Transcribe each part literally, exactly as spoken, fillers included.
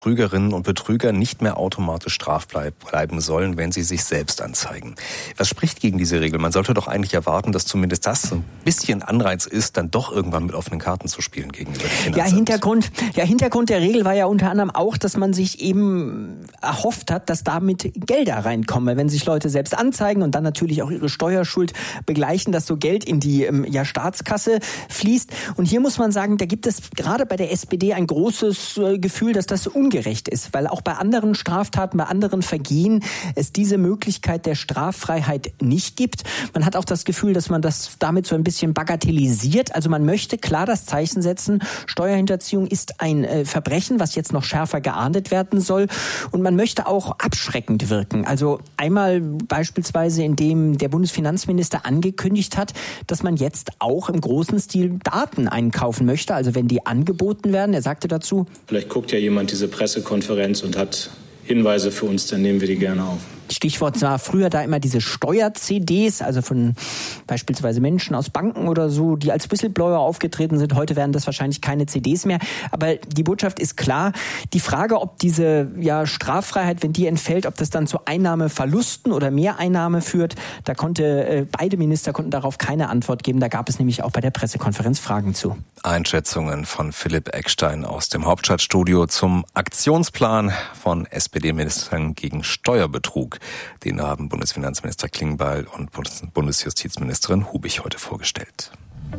Betrügerinnen und Betrüger nicht mehr automatisch strafbar bleiben sollen, wenn sie sich selbst anzeigen. Was spricht gegen diese Regel? Man sollte doch eigentlich erwarten, dass zumindest das so ein bisschen Anreiz ist, dann doch irgendwann mit offenen Karten zu spielen gegenüber den Finanzämtern. Ja, Hintergrund, ja, Hintergrund der Regel war ja unter anderem auch, dass man sich eben erhofft hat, dass damit Gelder reinkommen. Weil wenn sich Leute selbst anzeigen und dann natürlich auch ihre Steuerschuld begleichen, dass so Geld in die ja, Staatskasse fließt. Und hier muss man sagen, da gibt es gerade bei der S P D ein großes äh, Gefühl, dass das ungerecht ist, weil auch bei anderen Straftaten, bei anderen Vergehen es diese Möglichkeit der Straffreiheit nicht gibt. Man hat auch das Gefühl, dass man das damit so ein bisschen bagatellisiert. Also man möchte klar das Zeichen setzen, Steuerhinterziehung ist ein äh, Verbrechen, was jetzt noch schärfer geahndet werden soll. Und man möchte auch abschreckend wirken. Also einmal beispielsweise, indem der Bundesfinanzminister angekündigt hat, dass man jetzt auch im großen Stil Daten einkaufen möchte. Also wenn die angeboten werden, er sagte dazu, vielleicht guckt ja jemand diese Pressekonferenz und hat Hinweise für uns, dann nehmen wir die gerne auf. Stichwort war früher da immer diese Steuer-C Ds, also von beispielsweise Menschen aus Banken oder so, die als Whistleblower aufgetreten sind. Heute werden das wahrscheinlich keine C Ds mehr. Aber die Botschaft ist klar. Die Frage, ob diese ja, Straffreiheit, wenn die entfällt, ob das dann zu Einnahmeverlusten oder Mehreinnahme führt, da konnte äh, beide Minister konnten darauf keine Antwort geben. Da gab es nämlich auch bei der Pressekonferenz Fragen zu. Einschätzungen von Philipp Eckstein aus dem Hauptstadtstudio zum Aktionsplan von S P D-Ministern gegen Steuerbetrug. Den haben Bundesfinanzminister Klingbeil und Bundesjustizministerin Hubich heute vorgestellt.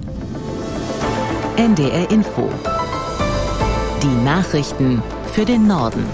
N D R Info. Die Nachrichten für den Norden.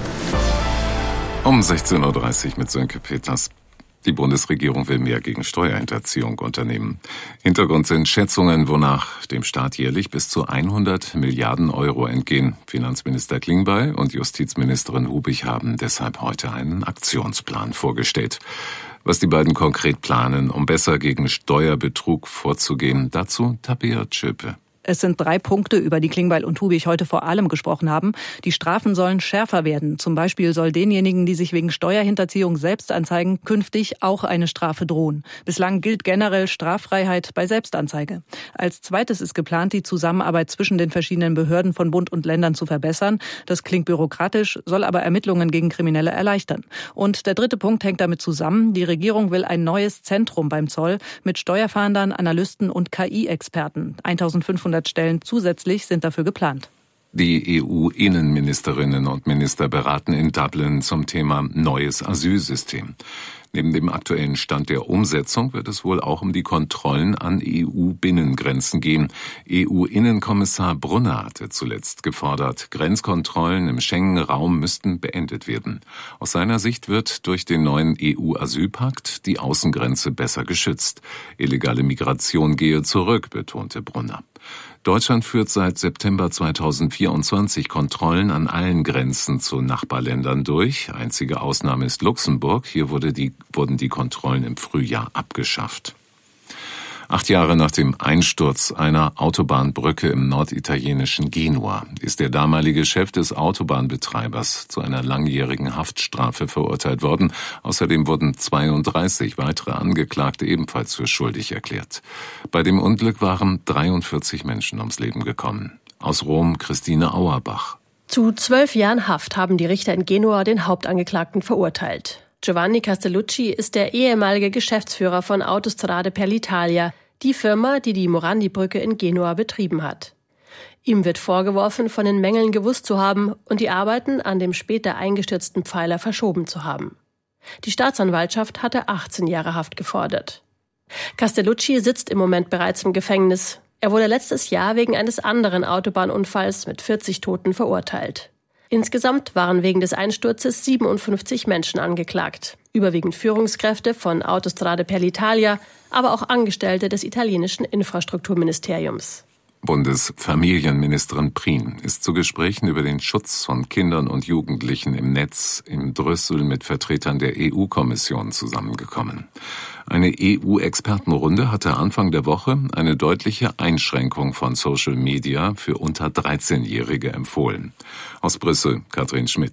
Um sechzehn Uhr dreißig mit Sönke Peters. Die Bundesregierung will mehr gegen Steuerhinterziehung unternehmen. Hintergrund sind Schätzungen, wonach dem Staat jährlich bis zu hundert Milliarden Euro entgehen. Finanzminister Klingbeil und Justizministerin Hubich haben deshalb heute einen Aktionsplan vorgestellt. Was die beiden konkret planen, um besser gegen Steuerbetrug vorzugehen, dazu Tabea Zschöpe. Es sind drei Punkte, über die Klingbeil und Hubich heute vor allem gesprochen haben. Die Strafen sollen schärfer werden. Zum Beispiel soll denjenigen, die sich wegen Steuerhinterziehung selbst anzeigen, künftig auch eine Strafe drohen. Bislang gilt generell Straffreiheit bei Selbstanzeige. Als zweites ist geplant, die Zusammenarbeit zwischen den verschiedenen Behörden von Bund und Ländern zu verbessern. Das klingt bürokratisch, soll aber Ermittlungen gegen Kriminelle erleichtern. Und der dritte Punkt hängt damit zusammen. Die Regierung will ein neues Zentrum beim Zoll mit Steuerfahndern, Analysten und K I-Experten. eintausendfünfhundert Stellen zusätzlich sind dafür geplant. Die E U-Innenministerinnen und Minister beraten in Dublin zum Thema neues Asylsystem. Neben dem aktuellen Stand der Umsetzung wird es wohl auch um die Kontrollen an E U-Binnengrenzen gehen. E U-Innenkommissar Brunner hatte zuletzt gefordert, Grenzkontrollen im Schengen-Raum müssten beendet werden. Aus seiner Sicht wird durch den neuen E U-Asylpakt die Außengrenze besser geschützt. Illegale Migration gehe zurück, betonte Brunner. Deutschland führt seit September zweitausendvierundzwanzig Kontrollen an allen Grenzen zu Nachbarländern durch. Einzige Ausnahme ist Luxemburg. Hier wurde die, wurden die Kontrollen im Frühjahr abgeschafft. Acht Jahre nach dem Einsturz einer Autobahnbrücke im norditalienischen Genua ist der damalige Chef des Autobahnbetreibers zu einer langjährigen Haftstrafe verurteilt worden. Außerdem wurden zweiunddreißig weitere Angeklagte ebenfalls für schuldig erklärt. Bei dem Unglück waren dreiundvierzig Menschen ums Leben gekommen. Aus Rom Christine Auerbach. Zu zwölf Jahren Haft haben die Richter in Genua den Hauptangeklagten verurteilt. Giovanni Castellucci ist der ehemalige Geschäftsführer von Autostrade per l'Italia, die Firma, die die Morandi-Brücke in Genua betrieben hat. Ihm wird vorgeworfen, von den Mängeln gewusst zu haben und die Arbeiten an dem später eingestürzten Pfeiler verschoben zu haben. Die Staatsanwaltschaft hatte achtzehn Jahre Haft gefordert. Castellucci sitzt im Moment bereits im Gefängnis. Er wurde letztes Jahr wegen eines anderen Autobahnunfalls mit vierzig Toten verurteilt. Insgesamt waren wegen des Einsturzes siebenundfünfzig Menschen angeklagt, überwiegend Führungskräfte von Autostrade per l'Italia, aber auch Angestellte des italienischen Infrastrukturministeriums. Bundesfamilienministerin Prien ist zu Gesprächen über den Schutz von Kindern und Jugendlichen im Netz in Brüssel mit Vertretern der E U-Kommission zusammengekommen. Eine E U-Expertenrunde hatte Anfang der Woche eine deutliche Einschränkung von Social Media für unter dreizehnjährige empfohlen. Aus Brüssel, Katrin Schmidt.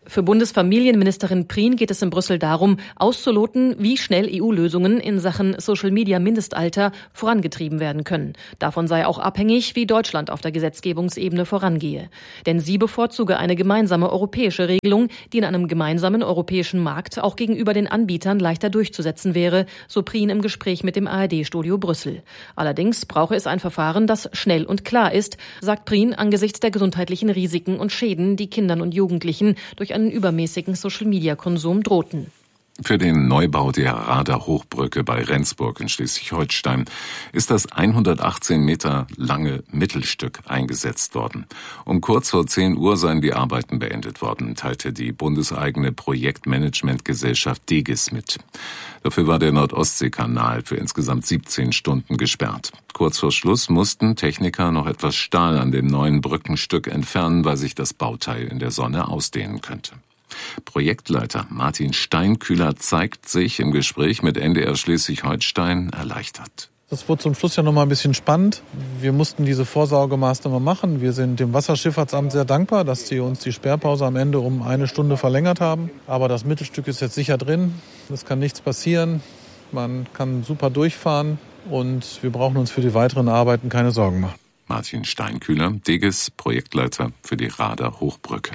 Für Bundesfamilienministerin Prien geht es in Brüssel darum, auszuloten, wie schnell E U-Lösungen in Sachen Social-Media-Mindestalter vorangetrieben werden können. Davon sei auch abhängig, wie Deutschland auf der Gesetzgebungsebene vorangehe. Denn sie bevorzuge eine gemeinsame europäische Regelung, die in einem gemeinsamen europäischen Markt auch gegenüber den Anbietern leichter durchzusetzen wäre, so Prien im Gespräch mit dem A R D-Studio Brüssel. Allerdings brauche es ein Verfahren, das schnell und klar ist, sagt Prien angesichts der gesundheitlichen Risiken und Schäden, die Kindern und Jugendlichen durch einen übermäßigen Social-Media-Konsum drohten. Für den Neubau der Rader Hochbrücke bei Rendsburg in Schleswig-Holstein ist das hundertachtzehn Meter lange Mittelstück eingesetzt worden. Um kurz vor zehn Uhr seien die Arbeiten beendet worden, teilte die bundeseigene Projektmanagementgesellschaft DEGIS mit. Dafür war der Nordostseekanal für insgesamt siebzehn Stunden gesperrt. Kurz vor Schluss mussten Techniker noch etwas Stahl an dem neuen Brückenstück entfernen, weil sich das Bauteil in der Sonne ausdehnen könnte. Projektleiter Martin Steinkühler zeigt sich im Gespräch mit N D R Schleswig-Holstein erleichtert. Das wurde zum Schluss ja noch mal ein bisschen spannend. Wir mussten diese Vorsorgemaßnahme machen. Wir sind dem Wasserschifffahrtsamt sehr dankbar, dass sie uns die Sperrpause am Ende um eine Stunde verlängert haben. Aber das Mittelstück ist jetzt sicher drin. Es kann nichts passieren. Man kann super durchfahren und wir brauchen uns für die weiteren Arbeiten keine Sorgen machen. Martin Steinkühler, DEGIS, Projektleiter für die Rader Hochbrücke.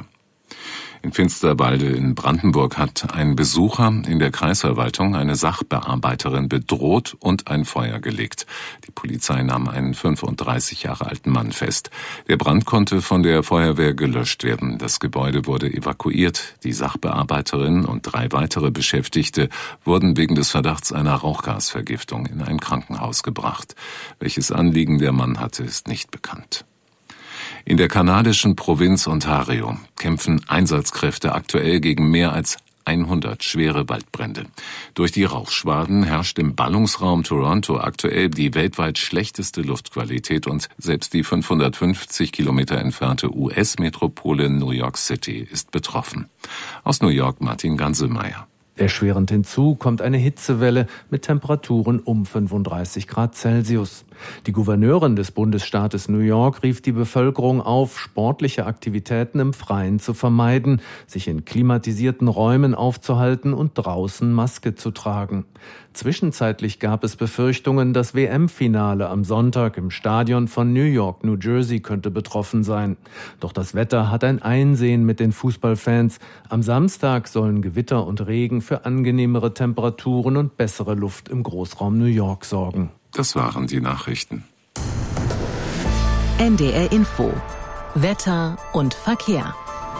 In Finsterwalde in Brandenburg hat ein Besucher in der Kreisverwaltung eine Sachbearbeiterin bedroht und ein Feuer gelegt. Die Polizei nahm einen fünfunddreißig Jahre alten Mann fest. Der Brand konnte von der Feuerwehr gelöscht werden. Das Gebäude wurde evakuiert. Die Sachbearbeiterin und drei weitere Beschäftigte wurden wegen des Verdachts einer Rauchgasvergiftung in ein Krankenhaus gebracht. Welches Anliegen der Mann hatte, ist nicht bekannt. In der kanadischen Provinz Ontario kämpfen Einsatzkräfte aktuell gegen mehr als hundert schwere Waldbrände. Durch die Rauchschwaden herrscht im Ballungsraum Toronto aktuell die weltweit schlechteste Luftqualität und selbst die fünfhundertfünfzig Kilometer entfernte U S-Metropole New York City ist betroffen. Aus New York Martin Gansemeyer. Erschwerend hinzu kommt eine Hitzewelle mit Temperaturen um fünfunddreißig Grad Celsius. Die Gouverneurin des Bundesstaates New York rief die Bevölkerung auf, sportliche Aktivitäten im Freien zu vermeiden, sich in klimatisierten Räumen aufzuhalten und draußen Maske zu tragen. Zwischenzeitlich gab es Befürchtungen, das W M-Finale am Sonntag im Stadion von New York, New Jersey könnte betroffen sein. Doch das Wetter hat ein Einsehen mit den Fußballfans. Am Samstag sollen Gewitter und Regen für angenehmere Temperaturen und bessere Luft im Großraum New York sorgen. Das waren die Nachrichten. N D R Info. Wetter und Verkehr.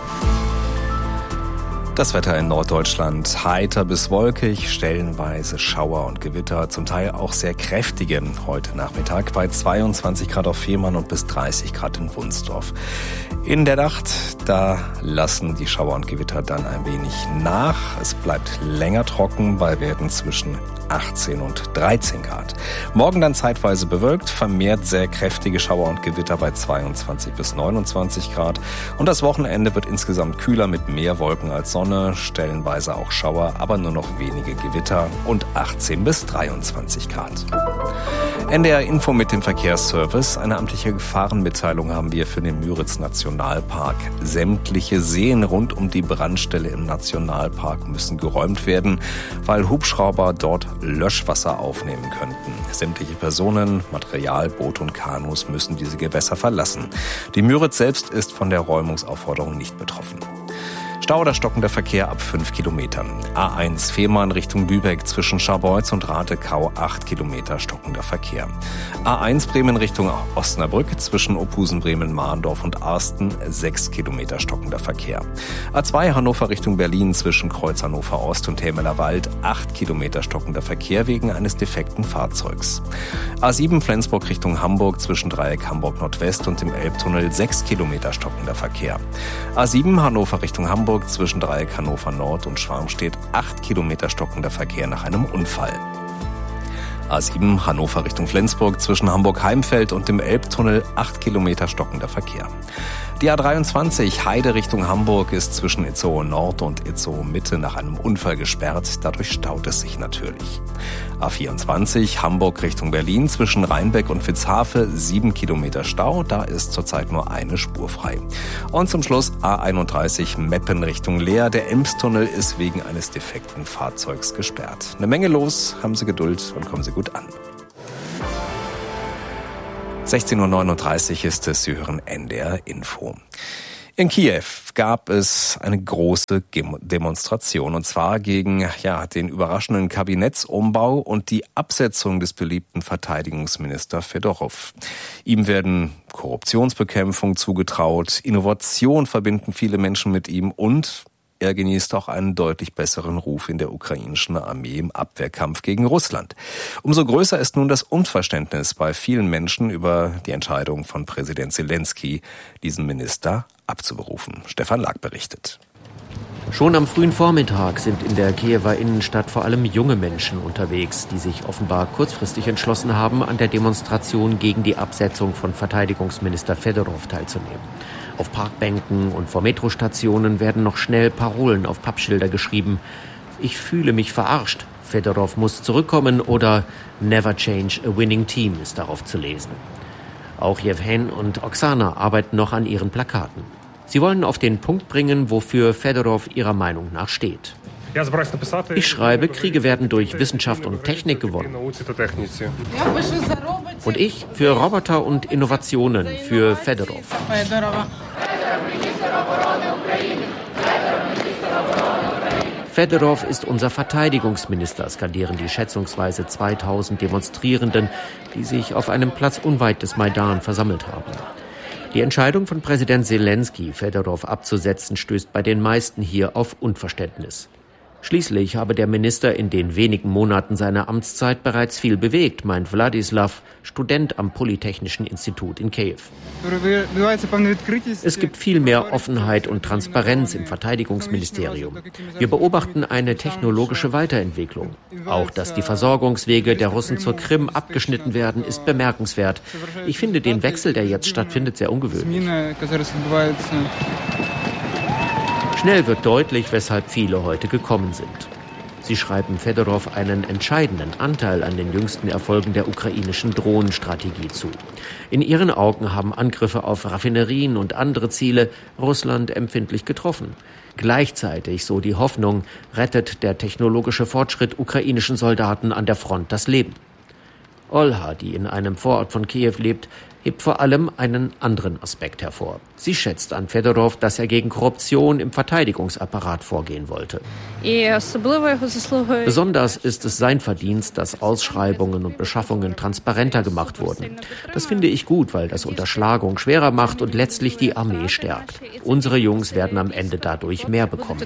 Das Wetter in Norddeutschland heiter bis wolkig, stellenweise Schauer und Gewitter, zum Teil auch sehr kräftige. Heute Nachmittag bei zweiundzwanzig Grad auf Fehmarn und bis dreißig Grad in Wunsdorf. In der Nacht, da lassen die Schauer und Gewitter dann ein wenig nach. Es bleibt länger trocken bei Werten zwischen achtzehn und dreizehn Grad. Morgen dann zeitweise bewölkt, vermehrt sehr kräftige Schauer und Gewitter bei zweiundzwanzig bis neunundzwanzig Grad. Und das Wochenende wird insgesamt kühler mit mehr Wolken als Sonne, stellenweise auch Schauer, aber nur noch wenige Gewitter und achtzehn bis dreiundzwanzig Grad. N D R Info mit dem Verkehrsservice. Eine amtliche Gefahrenmitteilung haben wir für den Müritz-Nationalpark. Sämtliche Seen rund um die Brandstelle im Nationalpark müssen geräumt werden, weil Hubschrauber dort Löschwasser aufnehmen könnten. Sämtliche Personen, Material, Boote und Kanus müssen diese Gewässer verlassen. Die Müritz selbst ist von der Räumungsaufforderung nicht betroffen. Stau oder stockender Verkehr ab fünf Kilometern. A eins Fehmarn Richtung Lübeck zwischen Scharbeutz und Ratekau acht Kilometer stockender Verkehr. A eins Bremen Richtung Osnabrück zwischen Ophusen, Bremen, Mahndorf und Arsten sechs Kilometer stockender Verkehr. A zwei Hannover Richtung Berlin zwischen Kreuz Hannover Ost und Helmeler Wald acht Kilometer stockender Verkehr wegen eines defekten Fahrzeugs. A sieben Flensburg Richtung Hamburg zwischen Dreieck Hamburg Nordwest und dem Elbtunnel sechs Kilometer stockender Verkehr. A sieben Hannover Richtung Hamburg zwischen Dreieck Hannover Nord und Schwarmstedt acht Kilometer stockender Verkehr nach einem Unfall. A sieben Hannover Richtung Flensburg zwischen Hamburg-Heimfeld und dem Elbtunnel acht Kilometer stockender Verkehr. Die A dreiundzwanzig Heide Richtung Hamburg ist zwischen Itzehoe Nord und Itzehoe Mitte nach einem Unfall gesperrt. Dadurch staut es sich natürlich. A vierundzwanzig Hamburg Richtung Berlin zwischen Rheinbeck und Witzhafe sieben Kilometer Stau. Da ist zurzeit nur eine Spur frei. Und zum Schluss A einunddreißig Meppen Richtung Leer. Der Emstunnel ist wegen eines defekten Fahrzeugs gesperrt. Eine Menge los. Haben Sie Geduld und kommen Sie gut an. sechzehn Uhr neununddreißig ist es, Sie hören N D R Info. In Kiew gab es eine große Demonstration, und zwar gegen ja, den überraschenden Kabinettsumbau und die Absetzung des beliebten Verteidigungsminister Fedorow. Ihm werden Korruptionsbekämpfung zugetraut, Innovation verbinden viele Menschen mit ihm und er genießt auch einen deutlich besseren Ruf in der ukrainischen Armee im Abwehrkampf gegen Russland. Umso größer ist nun das Unverständnis bei vielen Menschen über die Entscheidung von Präsident Selenskyj, diesen Minister abzuberufen. Stefan Lag berichtet. Schon am frühen Vormittag sind in der Kiewer Innenstadt vor allem junge Menschen unterwegs, die sich offenbar kurzfristig entschlossen haben, an der Demonstration gegen die Absetzung von Verteidigungsminister Fedorow teilzunehmen. Auf Parkbänken und vor Metrostationen werden noch schnell Parolen auf Pappschilder geschrieben. Ich fühle mich verarscht. Fedorow muss zurückkommen oder Never change a winning team ist darauf zu lesen. Auch Jewhen und Oksana arbeiten noch an ihren Plakaten. Sie wollen auf den Punkt bringen, wofür Fedorow ihrer Meinung nach steht. Ich schreibe, Kriege werden durch Wissenschaft und Technik gewonnen. Und ich für Roboter und Innovationen, für Fedorow. Fedorow ist unser Verteidigungsminister, skandieren die schätzungsweise zweitausend Demonstrierenden, die sich auf einem Platz unweit des Maidan versammelt haben. Die Entscheidung von Präsident Selenskyj, Fedorow abzusetzen, stößt bei den meisten hier auf Unverständnis. Schließlich habe der Minister in den wenigen Monaten seiner Amtszeit bereits viel bewegt, meint Wladislaw, Student am Polytechnischen Institut in Kiew. Es gibt viel mehr Offenheit und Transparenz im Verteidigungsministerium. Wir beobachten eine technologische Weiterentwicklung. Auch, dass die Versorgungswege der Russen zur Krim abgeschnitten werden, ist bemerkenswert. Ich finde den Wechsel, der jetzt stattfindet, sehr ungewöhnlich. Schnell wird deutlich, weshalb viele heute gekommen sind. Sie schreiben Fedorow einen entscheidenden Anteil an den jüngsten Erfolgen der ukrainischen Drohnenstrategie zu. In ihren Augen haben Angriffe auf Raffinerien und andere Ziele Russland empfindlich getroffen. Gleichzeitig, so die Hoffnung, rettet der technologische Fortschritt ukrainischen Soldaten an der Front das Leben. Olha, die in einem Vorort von Kiew lebt, hebt vor allem einen anderen Aspekt hervor. Sie schätzt an Fedorow, dass er gegen Korruption im Verteidigungsapparat vorgehen wollte. Besonders ist es sein Verdienst, dass Ausschreibungen und Beschaffungen transparenter gemacht wurden. Das finde ich gut, weil das Unterschlagung schwerer macht und letztlich die Armee stärkt. Unsere Jungs werden am Ende dadurch mehr bekommen.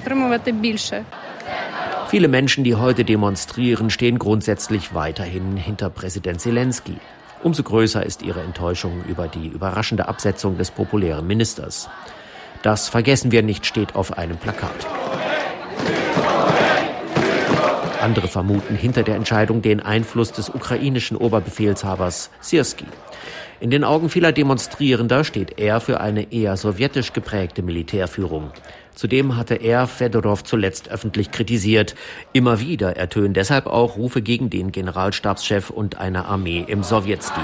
Viele Menschen, die heute demonstrieren, stehen grundsätzlich weiterhin hinter Präsident Selenskyj. Umso größer ist ihre Enttäuschung über die überraschende Absetzung des populären Ministers. Das vergessen wir nicht, steht auf einem Plakat. Andere vermuten hinter der Entscheidung den Einfluss des ukrainischen Oberbefehlshabers Syrskij. In den Augen vieler Demonstrierender steht er für eine eher sowjetisch geprägte Militärführung. Zudem hatte er Fedorow zuletzt öffentlich kritisiert. Immer wieder ertönen deshalb auch Rufe gegen den Generalstabschef und eine Armee im Sowjetstil.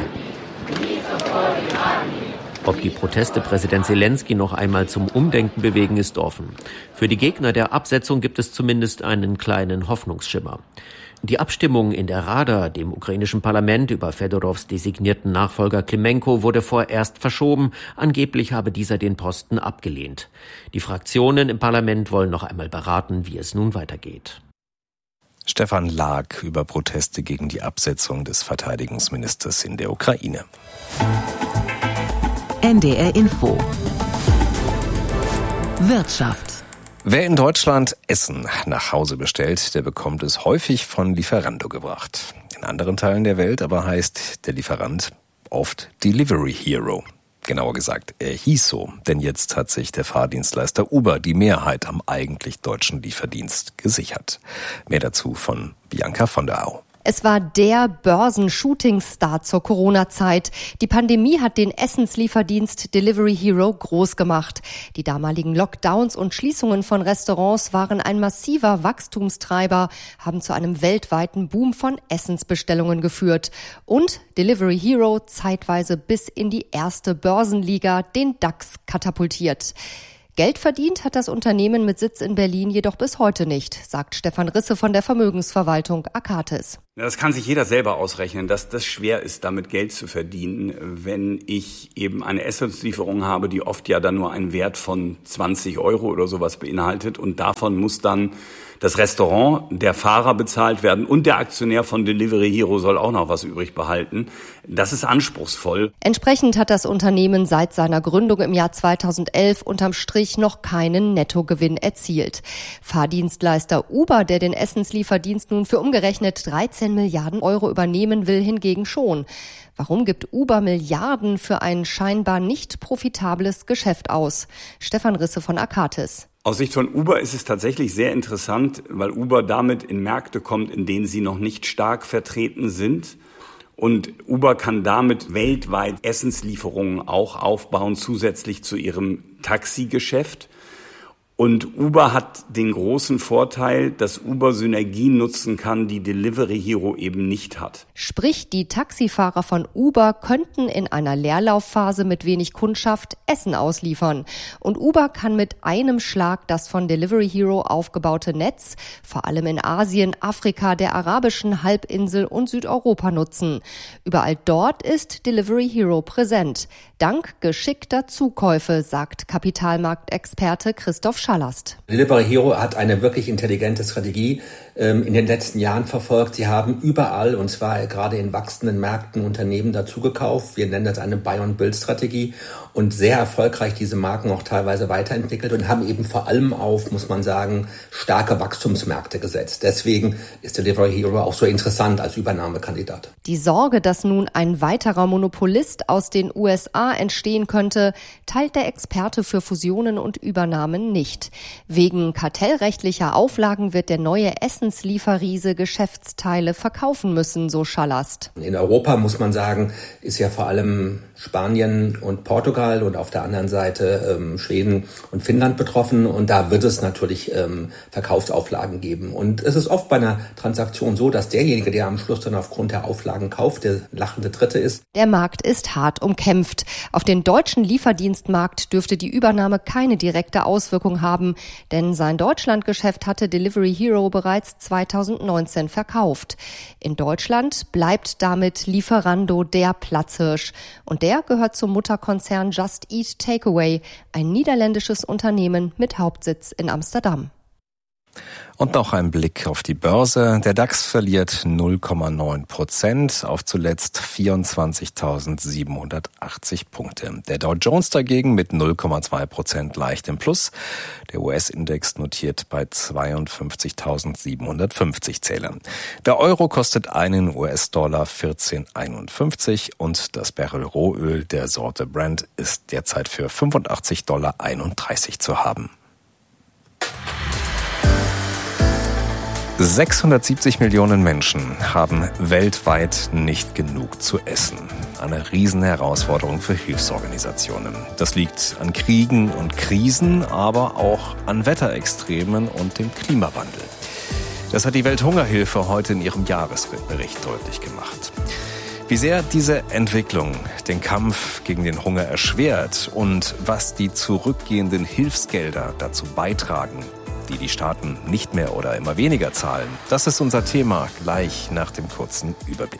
Ob die Proteste Präsident Selenskyj noch einmal zum Umdenken bewegen, ist offen. Für die Gegner der Absetzung gibt es zumindest einen kleinen Hoffnungsschimmer. Die Abstimmung in der Rada, dem ukrainischen Parlament, über Fedorows designierten Nachfolger Klimenko wurde vorerst verschoben. Angeblich habe dieser den Posten abgelehnt. Die Fraktionen im Parlament wollen noch einmal beraten, wie es nun weitergeht. Stefan Lag über Proteste gegen die Absetzung des Verteidigungsministers in der Ukraine. N D R Info. Wirtschaft. Wer in Deutschland Essen nach Hause bestellt, der bekommt es häufig von Lieferando gebracht. In anderen Teilen der Welt aber heißt der Lieferant oft Delivery Hero. Genauer gesagt, er hieß so, denn jetzt hat sich der Fahrdienstleister Uber die Mehrheit am eigentlich deutschen Lieferdienst gesichert. Mehr dazu von Bianca von der Au. Es war der Börsen-Shooting-Star zur Corona-Zeit. Die Pandemie hat den Essenslieferdienst Delivery Hero groß gemacht. Die damaligen Lockdowns und Schließungen von Restaurants waren ein massiver Wachstumstreiber, haben zu einem weltweiten Boom von Essensbestellungen geführt. Und Delivery Hero zeitweise bis in die erste Börsenliga, den DAX, katapultiert. Geld verdient hat das Unternehmen mit Sitz in Berlin jedoch bis heute nicht, sagt Stefan Risse von der Vermögensverwaltung Akatis. Das kann sich jeder selber ausrechnen, dass das schwer ist, damit Geld zu verdienen, wenn ich eben eine Essenslieferung habe, die oft ja dann nur einen Wert von zwanzig Euro oder sowas beinhaltet. Und davon muss dann das Restaurant, der Fahrer bezahlt werden und der Aktionär von Delivery Hero soll auch noch was übrig behalten. Das ist anspruchsvoll. Entsprechend hat das Unternehmen seit seiner Gründung im Jahr zweitausendelf unterm Strich noch keinen Nettogewinn erzielt. Fahrdienstleister Uber, der den Essenslieferdienst nun für umgerechnet dreizehn Milliarden Euro übernehmen will, hingegen schon. Warum gibt Uber Milliarden für ein scheinbar nicht profitables Geschäft aus? Stefan Risse von Akatis. Aus Sicht von Uber ist es tatsächlich sehr interessant, weil Uber damit in Märkte kommt, in denen sie noch nicht stark vertreten sind. Und Uber kann damit weltweit Essenslieferungen auch aufbauen, zusätzlich zu ihrem Taxigeschäft. Und Uber hat den großen Vorteil, dass Uber Synergien nutzen kann, die Delivery Hero eben nicht hat. Sprich, die Taxifahrer von Uber könnten in einer Leerlaufphase mit wenig Kundschaft Essen ausliefern. Und Uber kann mit einem Schlag das von Delivery Hero aufgebaute Netz, vor allem in Asien, Afrika, der arabischen Halbinsel und Südeuropa nutzen. Überall dort ist Delivery Hero präsent. Dank geschickter Zukäufe, sagt Kapitalmarktexperte Christoph Schallast. Delivery Hero hat eine wirklich intelligente Strategie ähm, in den letzten Jahren verfolgt. Sie haben überall, und zwar gerade in wachsenden Märkten, Unternehmen dazugekauft. Wir nennen das eine Buy-and-Build-Strategie und sehr erfolgreich diese Marken auch teilweise weiterentwickelt und haben eben vor allem auf, muss man sagen, starke Wachstumsmärkte gesetzt. Deswegen ist Delivery Hero auch so interessant als Übernahmekandidat. Die Sorge, dass nun ein weiterer Monopolist aus den U S A entstehen könnte, teilt der Experte für Fusionen und Übernahmen nicht. Wegen kartellrechtlicher Auflagen wird der neue Essenslieferriese Geschäftsteile verkaufen müssen, so Schallast. In Europa, muss man sagen, ist ja vor allem Spanien und Portugal und auf der anderen Seite ähm, Schweden und Finnland betroffen. Und da wird es natürlich ähm, Verkaufsauflagen geben. Und es ist oft bei einer Transaktion so, dass derjenige, der am Schluss dann aufgrund der Auflagen kauft, der lachende Dritte ist. Der Markt ist hart umkämpft. Auf den deutschen Lieferdienstmarkt dürfte die Übernahme keine direkte Auswirkung haben, denn sein Deutschlandgeschäft hatte Delivery Hero bereits zweitausendneunzehn verkauft. In Deutschland bleibt damit Lieferando der Platzhirsch. Und der gehört zum Mutterkonzern Just Eat Takeaway, ein niederländisches Unternehmen mit Hauptsitz in Amsterdam. Und noch ein Blick auf die Börse. Der DAX verliert null Komma neun Prozent auf zuletzt vierundzwanzigtausendsiebenhundertachtzig Punkte. Der Dow Jones dagegen mit null Komma zwei Prozent leicht im Plus. Der U S-Index notiert bei zweiundfünfzigtausendsiebenhundertfünfzig Zählern. Der Euro kostet einen U S-Dollar vierzehn Komma einundfünfzig und das Barrel Rohöl der Sorte Brent ist derzeit für fünfundachtzig Komma einunddreißig Dollar zu haben. sechshundertsiebzig Millionen Menschen haben weltweit nicht genug zu essen. Eine Riesenherausforderung für Hilfsorganisationen. Das liegt an Kriegen und Krisen, aber auch an Wetterextremen und dem Klimawandel. Das hat die Welthungerhilfe heute in ihrem Jahresbericht deutlich gemacht. Wie sehr diese Entwicklung den Kampf gegen den Hunger erschwert und was die zurückgehenden Hilfsgelder dazu beitragen, die die Staaten nicht mehr oder immer weniger zahlen. Das ist unser Thema gleich nach dem kurzen Überblick.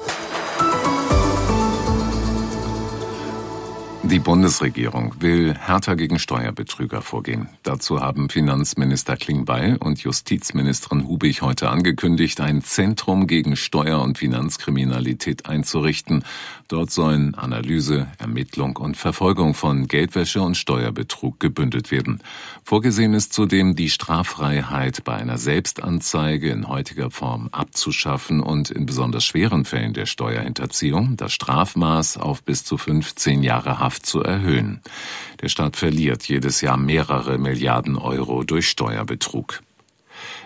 Die Bundesregierung will härter gegen Steuerbetrüger vorgehen. Dazu haben Finanzminister Klingbeil und Justizministerin Hubig heute angekündigt, ein Zentrum gegen Steuer- und Finanzkriminalität einzurichten. Dort sollen Analyse, Ermittlung und Verfolgung von Geldwäsche und Steuerbetrug gebündelt werden. Vorgesehen ist zudem, die Straffreiheit bei einer Selbstanzeige in heutiger Form abzuschaffen und in besonders schweren Fällen der Steuerhinterziehung das Strafmaß auf bis zu fünfzehn Jahre Haft zu erhöhen. Der Staat verliert jedes Jahr mehrere Milliarden Euro durch Steuerbetrug.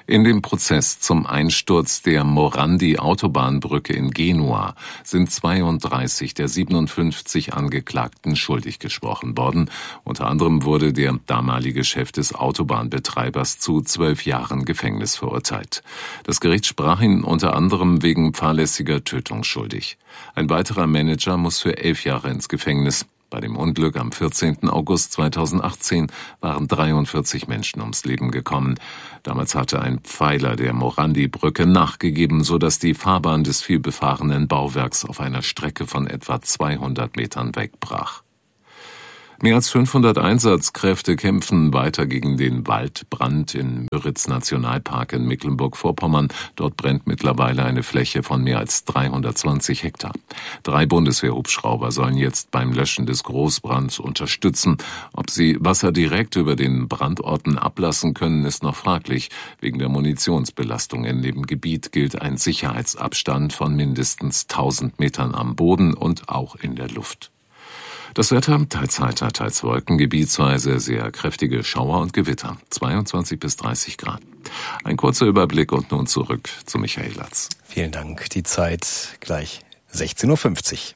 In dem Prozess zum Einsturz der Morandi-Autobahnbrücke in Genua sind zweiunddreißig der siebenundfünfzig Angeklagten schuldig gesprochen worden. Unter anderem wurde der damalige Chef des Autobahnbetreibers zu zwölf Jahren Gefängnis verurteilt. Das Gericht sprach ihn unter anderem wegen fahrlässiger Tötung schuldig. Ein weiterer Manager muss für elf Jahre ins Gefängnis. Bei dem Unglück am vierzehnten August zweitausendachtzehn waren dreiundvierzig Menschen ums Leben gekommen. Damals hatte ein Pfeiler der Morandi-Brücke nachgegeben, sodass die Fahrbahn des vielbefahrenen Bauwerks auf einer Strecke von etwa zweihundert Metern wegbrach. Mehr als fünfhundert Einsatzkräfte kämpfen weiter gegen den Waldbrand im Müritz-Nationalpark in Mecklenburg-Vorpommern. Dort brennt mittlerweile eine Fläche von mehr als dreihundertzwanzig Hektar. Drei Bundeswehrhubschrauber sollen jetzt beim Löschen des Großbrands unterstützen. Ob sie Wasser direkt über den Brandorten ablassen können, ist noch fraglich. Wegen der Munitionsbelastung in dem Gebiet gilt ein Sicherheitsabstand von mindestens tausend Metern am Boden und auch in der Luft. Das Wetter, teils heiter, teils Wolken, gebietsweise sehr kräftige Schauer und Gewitter, zweiundzwanzig bis dreißig Grad. Ein kurzer Überblick und nun zurück zu Michael Latz. Vielen Dank. Die Zeit gleich sechzehn Uhr fünfzig.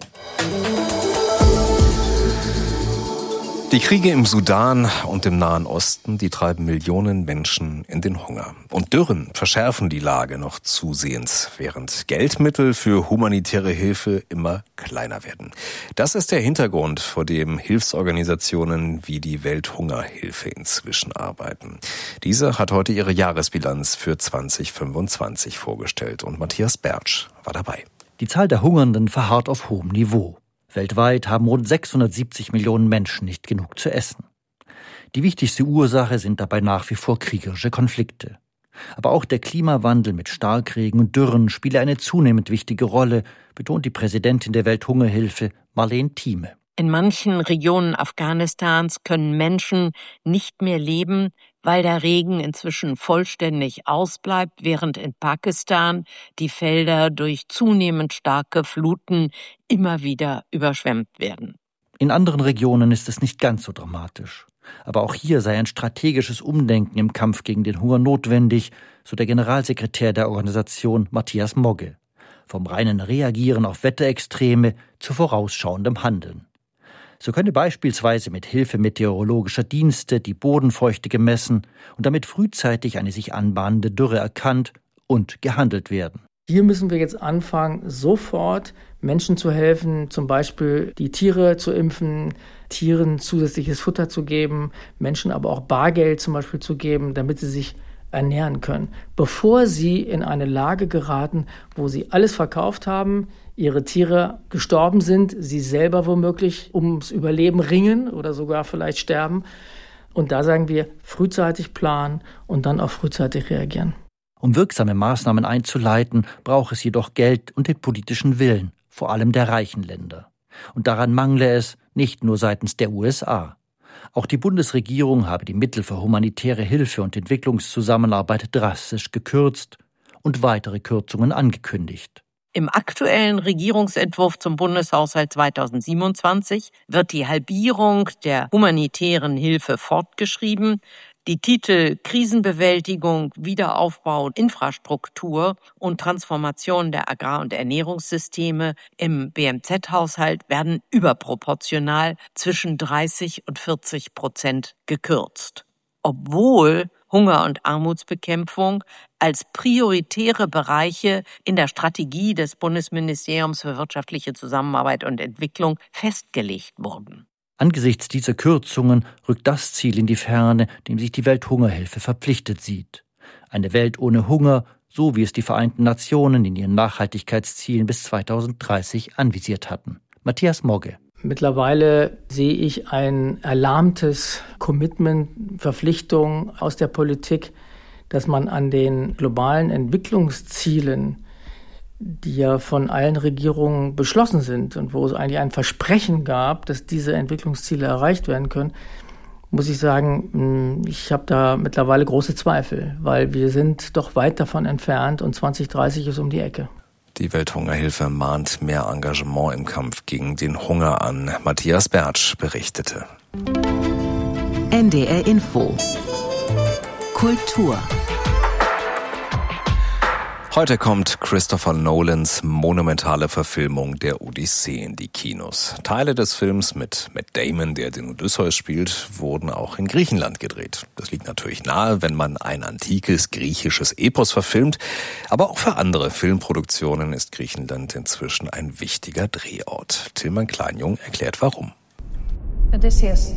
Die Kriege im Sudan und im Nahen Osten, die treiben Millionen Menschen in den Hunger. Und Dürren verschärfen die Lage noch zusehends, während Geldmittel für humanitäre Hilfe immer kleiner werden. Das ist der Hintergrund, vor dem Hilfsorganisationen wie die Welthungerhilfe inzwischen arbeiten. Diese hat heute ihre Jahresbilanz für zwanzig fünfundzwanzig vorgestellt und Matthias Bertsch war dabei. Die Zahl der Hungernden verharrt auf hohem Niveau. Weltweit haben rund sechshundertsiebzig Millionen Menschen nicht genug zu essen. Die wichtigste Ursache sind dabei nach wie vor kriegerische Konflikte. Aber auch der Klimawandel mit Starkregen und Dürren spiele eine zunehmend wichtige Rolle, betont die Präsidentin der Welthungerhilfe, Marlene Thieme. In manchen Regionen Afghanistans können Menschen nicht mehr leben, weil der Regen inzwischen vollständig ausbleibt, während in Pakistan die Felder durch zunehmend starke Fluten immer wieder überschwemmt werden. In anderen Regionen ist es nicht ganz so dramatisch. Aber auch hier sei ein strategisches Umdenken im Kampf gegen den Hunger notwendig, so der Generalsekretär der Organisation Matthias Mogge. Vom reinen Reagieren auf Wetterextreme zu vorausschauendem Handeln. So könne beispielsweise mit Hilfe meteorologischer Dienste die Bodenfeuchte gemessen und damit frühzeitig eine sich anbahnende Dürre erkannt und gehandelt werden. Hier müssen wir jetzt anfangen, sofort Menschen zu helfen, zum Beispiel die Tiere zu impfen, Tieren zusätzliches Futter zu geben, Menschen aber auch Bargeld zum Beispiel zu geben, damit sie sich ernähren können, bevor sie in eine Lage geraten, wo sie alles verkauft haben, ihre Tiere gestorben sind, sie selber womöglich ums Überleben ringen oder sogar vielleicht sterben. Und da sagen wir, frühzeitig planen und dann auch frühzeitig reagieren. Um wirksame Maßnahmen einzuleiten, braucht es jedoch Geld und den politischen Willen, vor allem der reichen Länder. Und daran mangle es nicht nur seitens der U S A. Auch die Bundesregierung habe die Mittel für humanitäre Hilfe und Entwicklungszusammenarbeit drastisch gekürzt und weitere Kürzungen angekündigt. Im aktuellen Regierungsentwurf zum Bundeshaushalt zweitausendsiebenundzwanzig wird die Halbierung der humanitären Hilfe fortgeschrieben. Die Titel Krisenbewältigung, Wiederaufbau, Infrastruktur und Transformation der Agrar- und Ernährungssysteme im B M Z-Haushalt werden überproportional zwischen dreißig und vierzig Prozent gekürzt. Obwohl Hunger- und Armutsbekämpfung als prioritäre Bereiche in der Strategie des Bundesministeriums für wirtschaftliche Zusammenarbeit und Entwicklung festgelegt wurden. Angesichts dieser Kürzungen rückt das Ziel in die Ferne, dem sich die Welthungerhilfe verpflichtet sieht. Eine Welt ohne Hunger, so wie es die Vereinten Nationen in ihren Nachhaltigkeitszielen bis zweitausenddreißig anvisiert hatten. Matthias Mogge. Mittlerweile sehe ich ein erlahmtes Commitment, Verpflichtung aus der Politik, dass man an den globalen Entwicklungszielen, die ja von allen Regierungen beschlossen sind und wo es eigentlich ein Versprechen gab, dass diese Entwicklungsziele erreicht werden können, muss ich sagen, ich habe da mittlerweile große Zweifel, weil wir sind doch weit davon entfernt und zwanzig dreißig ist um die Ecke. Die Welthungerhilfe mahnt mehr Engagement im Kampf gegen den Hunger an. Matthias Bertsch berichtete. N D R Info Kultur. Heute kommt Christopher Nolans monumentale Verfilmung der Odyssee in die Kinos. Teile des Films mit Matt Damon, der den Odysseus spielt, wurden auch in Griechenland gedreht. Das liegt natürlich nahe, wenn man ein antikes griechisches Epos verfilmt. Aber auch für andere Filmproduktionen ist Griechenland inzwischen ein wichtiger Drehort. Tilman Kleinjung erklärt warum. Odysseus.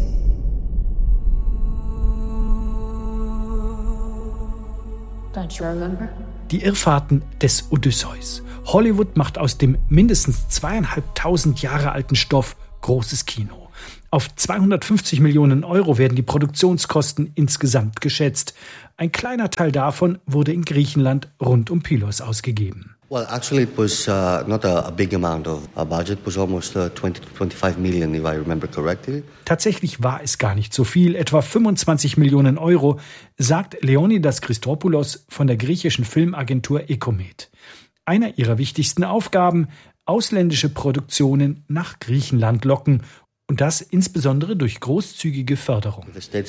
Don't you remember? Die Irrfahrten des Odysseus. Hollywood macht aus dem mindestens zweieinhalbtausend Jahre alten Stoff großes Kino. Auf zweihundertfünfzig Millionen Euro werden die Produktionskosten insgesamt geschätzt. Ein kleiner Teil davon wurde in Griechenland rund um Pylos ausgegeben. Well, actually, it was uh, not a, a big amount of a budget. It was almost uh, twenty to twenty-five million, if I remember correctly. Tatsächlich war es gar nicht so viel, etwa fünfundzwanzig Millionen Euro, sagt Leonidas Christopoulos von der griechischen Filmagentur Ecomed. Einer ihrer wichtigsten Aufgaben, ausländische Produktionen nach Griechenland locken. Und das insbesondere durch großzügige Förderung.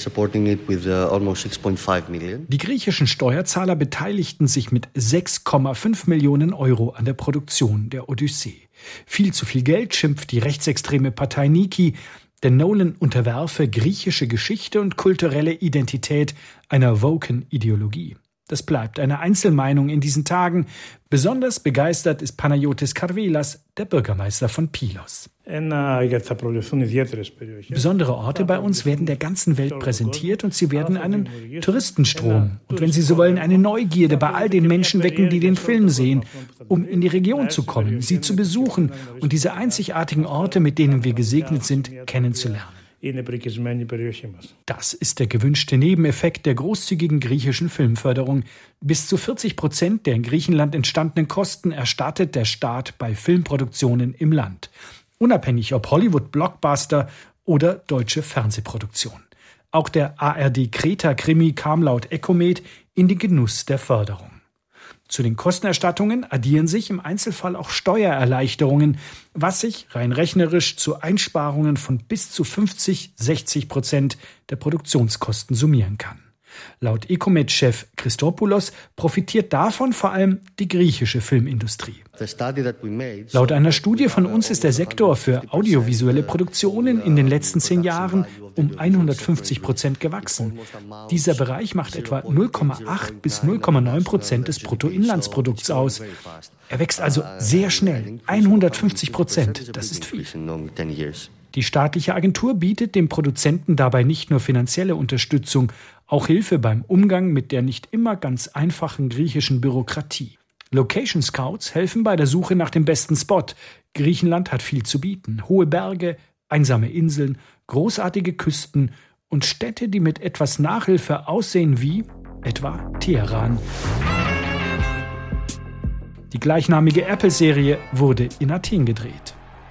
Die griechischen Steuerzahler beteiligten sich mit sechs Komma fünf Millionen Euro an der Produktion der Odyssee. Viel zu viel Geld, schimpft die rechtsextreme Partei Niki, denn Nolan unterwerfe griechische Geschichte und kulturelle Identität einer woken Ideologie. Das bleibt eine Einzelmeinung in diesen Tagen. Besonders begeistert ist Panayotis Karvelas, der Bürgermeister von Pylos. Besondere Orte bei uns werden der ganzen Welt präsentiert und sie werden einen Touristenstrom und wenn Sie so wollen, eine Neugierde bei all den Menschen wecken, die den Film sehen, um in die Region zu kommen, sie zu besuchen und diese einzigartigen Orte, mit denen wir gesegnet sind, kennenzulernen. Das ist der gewünschte Nebeneffekt der großzügigen griechischen Filmförderung. Bis zu vierzig Prozent der in Griechenland entstandenen Kosten erstattet der Staat bei Filmproduktionen im Land. Unabhängig ob Hollywood-Blockbuster oder deutsche Fernsehproduktion. Auch der A R D-Kreta-Krimi kam laut Ecomed in den Genuss der Förderung. Zu den Kostenerstattungen addieren sich im Einzelfall auch Steuererleichterungen, was sich rein rechnerisch zu Einsparungen von bis zu fünfzig, sechzig Prozent der Produktionskosten summieren kann. Laut Ecomed-Chef Christopoulos profitiert davon vor allem die griechische Filmindustrie. Laut einer Studie von uns ist der Sektor für audiovisuelle Produktionen in den letzten zehn Jahren um hundertfünfzig Prozent gewachsen. Dieser Bereich macht etwa null Komma acht bis null Komma neun Prozent des Bruttoinlandsprodukts aus. Er wächst also sehr schnell, hundertfünfzig Prozent, das ist viel. Die staatliche Agentur bietet dem Produzenten dabei nicht nur finanzielle Unterstützung, auch Hilfe beim Umgang mit der nicht immer ganz einfachen griechischen Bürokratie. Location Scouts helfen bei der Suche nach dem besten Spot. Griechenland hat viel zu bieten. Hohe Berge, einsame Inseln, großartige Küsten und Städte, die mit etwas Nachhilfe aussehen wie etwa Teheran. Die gleichnamige Apple-Serie wurde in Athen gedreht.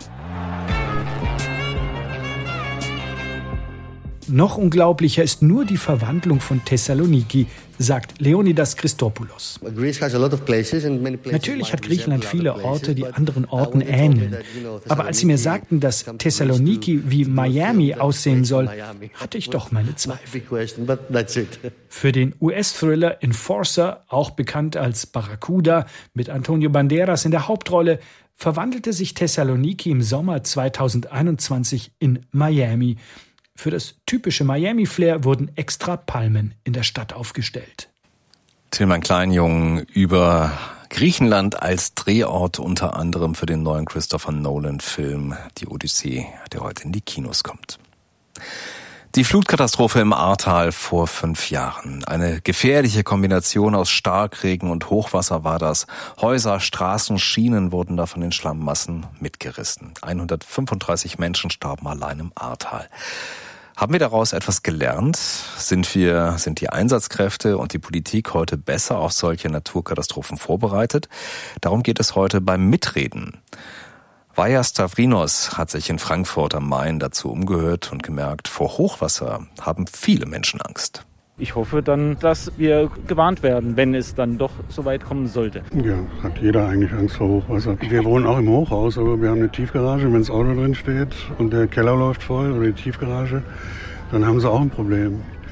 Noch unglaublicher ist nur die Verwandlung von Thessaloniki, sagt Leonidas Christopoulos. Natürlich hat Griechenland viele Orte, die anderen Orten ähneln. Aber als sie mir sagten, dass Thessaloniki wie Miami aussehen soll, hatte ich doch meine Zweifel. Für den U S-Thriller Enforcer, auch bekannt als Barracuda, mit Antonio Banderas in der Hauptrolle, verwandelte sich Thessaloniki im Sommer zweitausendeinundzwanzig in Miami. Für das typische Miami-Flair wurden extra Palmen in der Stadt aufgestellt. Tilman Kleinjung über Griechenland als Drehort unter anderem für den neuen Christopher Nolan-Film Die Odyssee, der heute in die Kinos kommt. Die Flutkatastrophe im Ahrtal vor fünf Jahren. Eine gefährliche Kombination aus Starkregen und Hochwasser war das. Häuser, Straßen, Schienen wurden da von den Schlammmassen mitgerissen. hundertfünfunddreißig Menschen starben allein im Ahrtal. Haben wir daraus etwas gelernt? Sind wir, sind die Einsatzkräfte und die Politik heute besser auf solche Naturkatastrophen vorbereitet? Darum geht es heute beim Mitreden. Vaja Stavrinos hat sich in Frankfurt am Main dazu umgehört und gemerkt, vor Hochwasser haben viele Menschen Angst. Ich hoffe dann, dass wir gewarnt werden, wenn es dann doch so weit kommen sollte. Ja, hat jeder eigentlich Angst vor Hochwasser. Wir wohnen auch im Hochhaus, aber wir haben eine Tiefgarage. Wenn das Auto drin steht und der Keller läuft voll oder die Tiefgarage, dann haben sie auch ein Problem.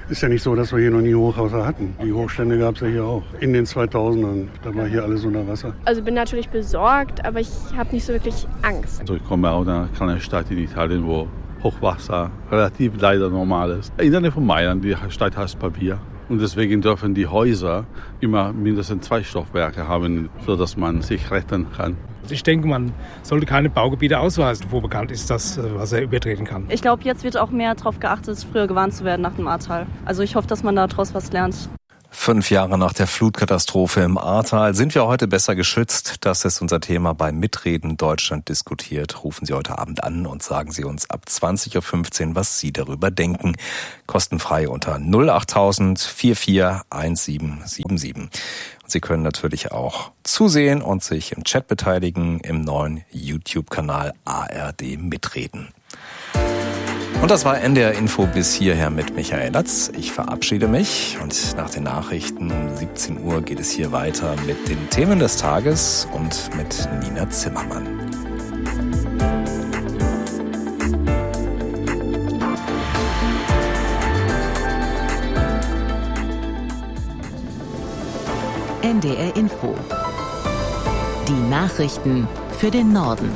Ist ja nicht so, dass wir hier noch nie Hochwasser hatten. Die Hochstände gab es ja hier auch. In den zweitausendern, da war hier alles unter Wasser. Also ich bin natürlich besorgt, aber ich habe nicht so wirklich Angst. Also ich komme aus einer kleinen Stadt in Italien, wo Hochwasser relativ leider normal ist. In der Nähe von Mailand, die Stadt heißt Pavia. Und deswegen dürfen die Häuser immer mindestens zwei Stockwerke haben, sodass man sich retten kann. Ich denke, man sollte keine Baugebiete ausweisen, wo bekannt ist, dass Wasser übertreten kann. Ich glaube, jetzt wird auch mehr darauf geachtet, früher gewarnt zu werden nach dem Ahrtal. Also ich hoffe, dass man daraus was lernt. Fünf Jahre nach der Flutkatastrophe im Ahrtal sind wir heute besser geschützt. Das ist unser Thema beim Mitreden Deutschland diskutiert. Rufen Sie heute Abend an und sagen Sie uns ab zwanzig Uhr fünfzehn, was Sie darüber denken. Kostenfrei unter null achttausend vierundvierzig siebzehn siebenundsiebzig. Und Sie können natürlich auch zusehen und sich im Chat beteiligen im neuen YouTube-Kanal A R D Mitreden. Und das war N D R Info bis hierher mit Michael Latz. Ich verabschiede mich und nach den Nachrichten um siebzehn Uhr geht es hier weiter mit den Themen des Tages und mit Nina Zimmermann. N D R Info. Die Nachrichten für den Norden.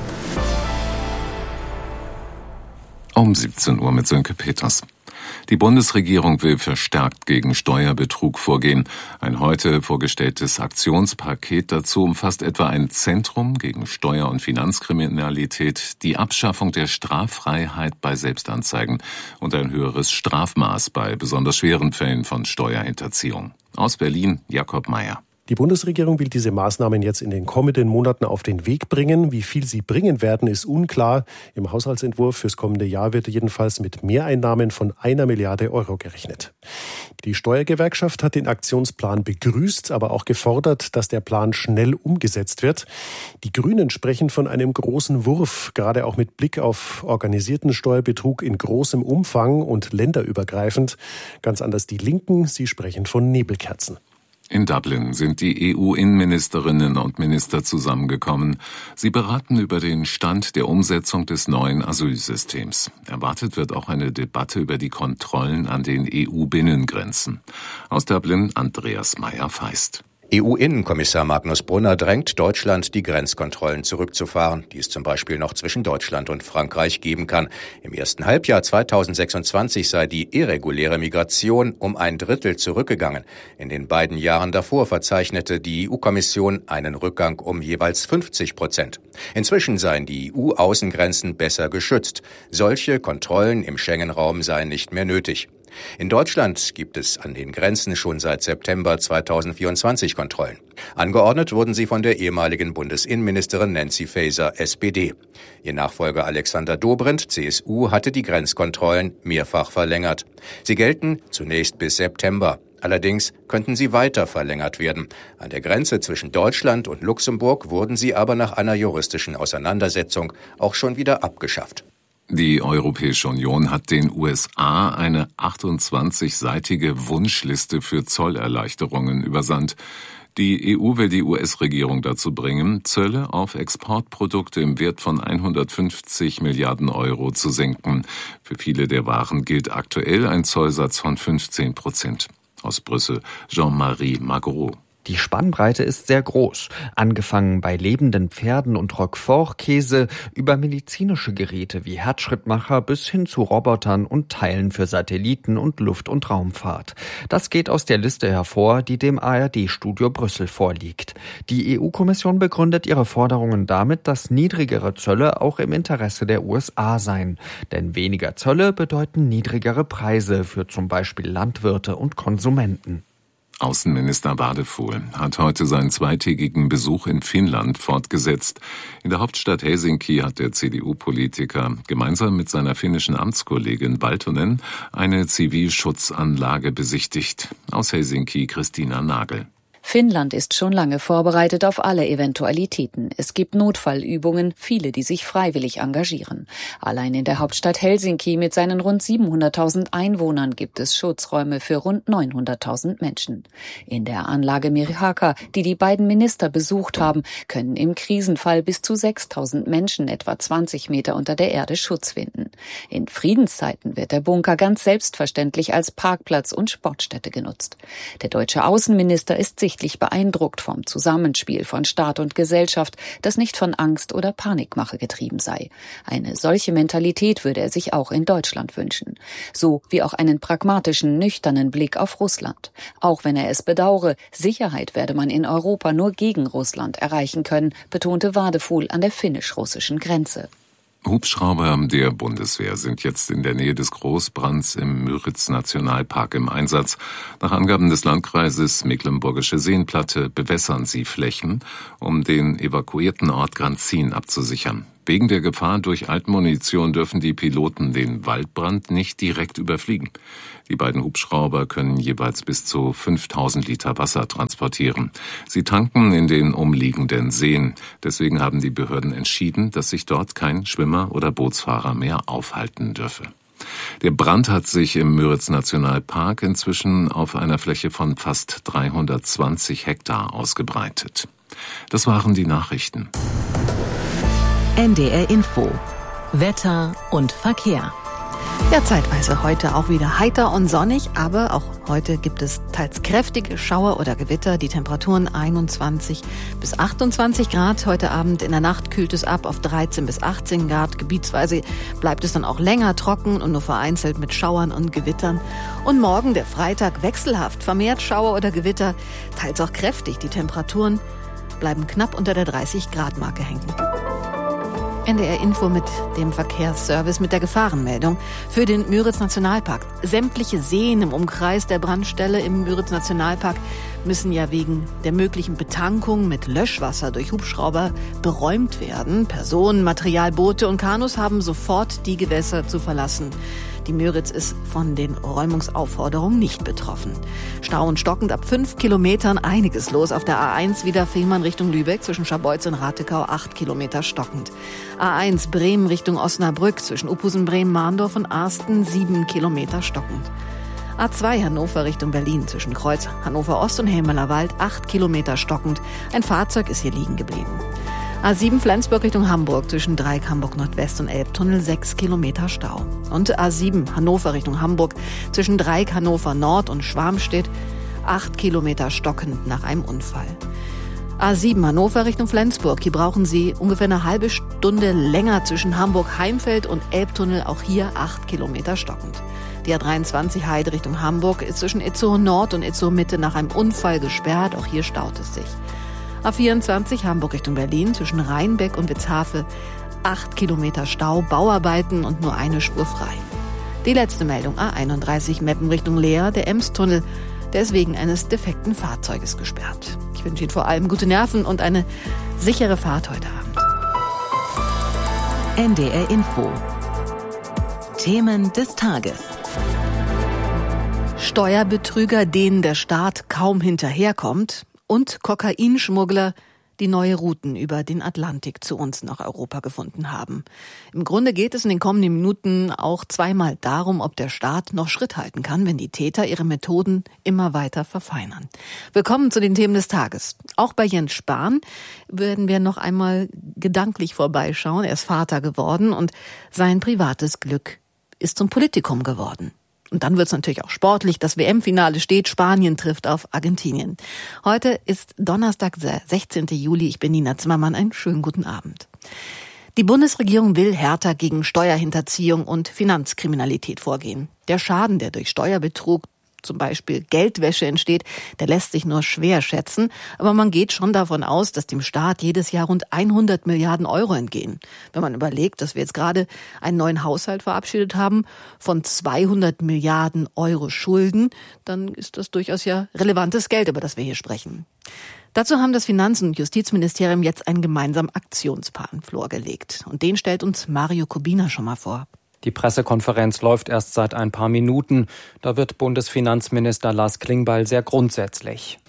Um siebzehn Uhr mit Sönke Peters. Die Bundesregierung will verstärkt gegen Steuerbetrug vorgehen. Ein heute vorgestelltes Aktionspaket dazu umfasst etwa ein Zentrum gegen Steuer- und Finanzkriminalität, die Abschaffung der Straffreiheit bei Selbstanzeigen und ein höheres Strafmaß bei besonders schweren Fällen von Steuerhinterziehung. Aus Berlin, Jakob Mayer. Die Bundesregierung will diese Maßnahmen jetzt in den kommenden Monaten auf den Weg bringen. Wie viel sie bringen werden, ist unklar. Im Haushaltsentwurf fürs kommende Jahr wird jedenfalls mit Mehreinnahmen von einer Milliarde Euro gerechnet. Die Steuergewerkschaft hat den Aktionsplan begrüßt, aber auch gefordert, dass der Plan schnell umgesetzt wird. Die Grünen sprechen von einem großen Wurf, gerade auch mit Blick auf organisierten Steuerbetrug in großem Umfang und länderübergreifend. Ganz anders die Linken, sie sprechen von Nebelkerzen. In Dublin sind die E U-Innenministerinnen und Minister zusammengekommen. Sie beraten über den Stand der Umsetzung des neuen Asylsystems. Erwartet wird auch eine Debatte über die Kontrollen an den E U-Binnengrenzen. Aus Dublin Andreas Meyer-Feist. E U-Innenkommissar Magnus Brunner drängt Deutschland, die Grenzkontrollen zurückzufahren, die es zum Beispiel noch zwischen Deutschland und Frankreich geben kann. Im ersten Halbjahr zweitausendsechsundzwanzig sei die irreguläre Migration um ein Drittel zurückgegangen. In den beiden Jahren davor verzeichnete die E U-Kommission einen Rückgang um jeweils fünfzig Prozent. Inzwischen seien die E U-Außengrenzen besser geschützt. Solche Kontrollen im Schengen-Raum seien nicht mehr nötig. In Deutschland gibt es an den Grenzen schon seit September zweitausendvierundzwanzig Kontrollen. Angeordnet wurden sie von der ehemaligen Bundesinnenministerin Nancy Faeser, S P D. Ihr Nachfolger Alexander Dobrindt, C S U, hatte die Grenzkontrollen mehrfach verlängert. Sie gelten zunächst bis September. Allerdings könnten sie weiter verlängert werden. An der Grenze zwischen Deutschland und Luxemburg wurden sie aber nach einer juristischen Auseinandersetzung auch schon wieder abgeschafft. Die Europäische Union hat den U S A eine achtundzwanzigseitige Wunschliste für Zollerleichterungen übersandt. Die E U will die U S-Regierung dazu bringen, Zölle auf Exportprodukte im Wert von hundertfünfzig Milliarden Euro zu senken. Für viele der Waren gilt aktuell ein Zollsatz von fünfzehn Prozent. Aus Brüssel Jean-Marie Magro. Die Spannbreite ist sehr groß, angefangen bei lebenden Pferden und Roquefort-Käse über medizinische Geräte wie Herzschrittmacher bis hin zu Robotern und Teilen für Satelliten und Luft- und Raumfahrt. Das geht aus der Liste hervor, die dem A R D-Studio Brüssel vorliegt. Die E U-Kommission begründet ihre Forderungen damit, dass niedrigere Zölle auch im Interesse der U S A seien. Denn weniger Zölle bedeuten niedrigere Preise für zum Beispiel Landwirte und Konsumenten. Außenminister Wadefuhl hat heute seinen zweitägigen Besuch in Finnland fortgesetzt. In der Hauptstadt Helsinki hat der C D U-Politiker gemeinsam mit seiner finnischen Amtskollegin Valtonen eine Zivilschutzanlage besichtigt. Aus Helsinki Christina Nagel. Finnland ist schon lange vorbereitet auf alle Eventualitäten. Es gibt Notfallübungen, viele, die sich freiwillig engagieren. Allein in der Hauptstadt Helsinki mit seinen rund siebenhunderttausend Einwohnern gibt es Schutzräume für rund neunhunderttausend Menschen. In der Anlage Merihaka, die die beiden Minister besucht haben, können im Krisenfall bis zu sechstausend Menschen etwa zwanzig Meter unter der Erde Schutz finden. In Friedenszeiten wird der Bunker ganz selbstverständlich als Parkplatz und Sportstätte genutzt. Der deutsche Außenminister ist sichtlich beeindruckt vom Zusammenspiel von Staat und Gesellschaft, das nicht von Angst oder Panikmache getrieben sei. Eine solche Mentalität würde er sich auch in Deutschland wünschen. So wie auch einen pragmatischen, nüchternen Blick auf Russland. Auch wenn er es bedauere, Sicherheit werde man in Europa nur gegen Russland erreichen können, betonte Wadefuhl an der finnisch-russischen Grenze. Hubschrauber der Bundeswehr sind jetzt in der Nähe des Großbrands im Müritz-Nationalpark im Einsatz. Nach Angaben des Landkreises Mecklenburgische Seenplatte bewässern sie Flächen, um den evakuierten Ort Granzin abzusichern. Wegen der Gefahr durch Altmunition dürfen die Piloten den Waldbrand nicht direkt überfliegen. Die beiden Hubschrauber können jeweils bis zu fünftausend Liter Wasser transportieren. Sie tanken in den umliegenden Seen. Deswegen haben die Behörden entschieden, dass sich dort kein Schwimmer oder Bootsfahrer mehr aufhalten dürfe. Der Brand hat sich im Müritz-Nationalpark inzwischen auf einer Fläche von fast dreihundertzwanzig Hektar ausgebreitet. Das waren die Nachrichten. N D R Info. Wetter und Verkehr. Ja, zeitweise heute auch wieder heiter und sonnig, aber auch heute gibt es teils kräftige Schauer oder Gewitter. Die Temperaturen einundzwanzig bis achtundzwanzig Grad. Heute Abend in der Nacht kühlt es ab auf dreizehn bis achtzehn Grad. Gebietsweise bleibt es dann auch länger trocken und nur vereinzelt mit Schauern und Gewittern. Und morgen, der Freitag, wechselhaft, vermehrt Schauer oder Gewitter, teils auch kräftig. Die Temperaturen bleiben knapp unter der dreißig Grad Marke hängen. N D R Info mit dem Verkehrsservice mit der Gefahrenmeldung für den Müritz-Nationalpark. Sämtliche Seen im Umkreis der Brandstelle im Müritz-Nationalpark müssen ja wegen der möglichen Betankung mit Löschwasser durch Hubschrauber beräumt werden. Personen, Material, Boote und Kanus haben sofort die Gewässer zu verlassen. Die Müritz ist von den Räumungsaufforderungen nicht betroffen. Stau und stockend ab fünf Kilometern, einiges los. Auf der A eins wieder Fehmarn Richtung Lübeck zwischen Scharbeutz und Ratekau, acht Kilometer stockend. A eins Bremen Richtung Osnabrück zwischen Uphusen, Bremen, Mahndorf und Arsten, sieben Kilometer stockend. A zwei Hannover Richtung Berlin zwischen Kreuz Hannover Ost und Helmeler Wald, acht Kilometer stockend. Ein Fahrzeug ist hier liegen geblieben. A sieben Flensburg Richtung Hamburg zwischen Dreieck Hamburg Nordwest und Elbtunnel, sechs Kilometer Stau. Und A sieben Hannover Richtung Hamburg zwischen Dreieck Hannover Nord und Schwarmstedt, acht Kilometer stockend nach einem Unfall. A sieben Hannover Richtung Flensburg, hier brauchen Sie ungefähr eine halbe Stunde länger zwischen Hamburg-Heimfeld und Elbtunnel, auch hier acht Kilometer stockend. Die A dreiundzwanzig Heide Richtung Hamburg ist zwischen Itzehoe Nord und Itzehoe Mitte nach einem Unfall gesperrt, auch hier staut es sich. A vierundzwanzig Hamburg Richtung Berlin zwischen Rheinbeck und Witzhafe, acht Kilometer Stau, Bauarbeiten und nur eine Spur frei. Die letzte Meldung, A einunddreißig Meppen Richtung Leer, der Emstunnel, der ist wegen eines defekten Fahrzeuges gesperrt. Ich wünsche Ihnen vor allem gute Nerven und eine sichere Fahrt heute Abend. N D R Info. Themen des Tages. Steuerbetrüger, denen der Staat kaum hinterherkommt, und Kokainschmuggler, die neue Routen über den Atlantik zu uns nach Europa gefunden haben. Im Grunde geht es in den kommenden Minuten auch zweimal darum, ob der Staat noch Schritt halten kann, wenn die Täter ihre Methoden immer weiter verfeinern. Willkommen zu den Themen des Tages. Auch bei Jens Spahn werden wir noch einmal gedanklich vorbeischauen. Er ist Vater geworden und sein privates Glück ist zum Politikum geworden. Und dann wird es natürlich auch sportlich. Das W M-Finale steht. Spanien trifft auf Argentinien. Heute ist Donnerstag, der sechzehnten Juli. Ich bin Nina Zimmermann. Einen schönen guten Abend. Die Bundesregierung will härter gegen Steuerhinterziehung und Finanzkriminalität vorgehen. Der Schaden, der durch Steuerbetrug, zum Beispiel Geldwäsche entsteht, der lässt sich nur schwer schätzen. Aber man geht schon davon aus, dass dem Staat jedes Jahr rund hundert Milliarden Euro entgehen. Wenn man überlegt, dass wir jetzt gerade einen neuen Haushalt verabschiedet haben von zweihundert Milliarden Euro Schulden, dann ist das durchaus ja relevantes Geld, über das wir hier sprechen. Dazu haben das Finanz- und Justizministerium jetzt einen gemeinsamen Aktionsplan vorgelegt. Und den stellt uns Mario Kubina schon mal vor. Die Pressekonferenz läuft erst seit ein paar Minuten. Da wird Bundesfinanzminister Lars Klingbeil sehr grundsätzlich.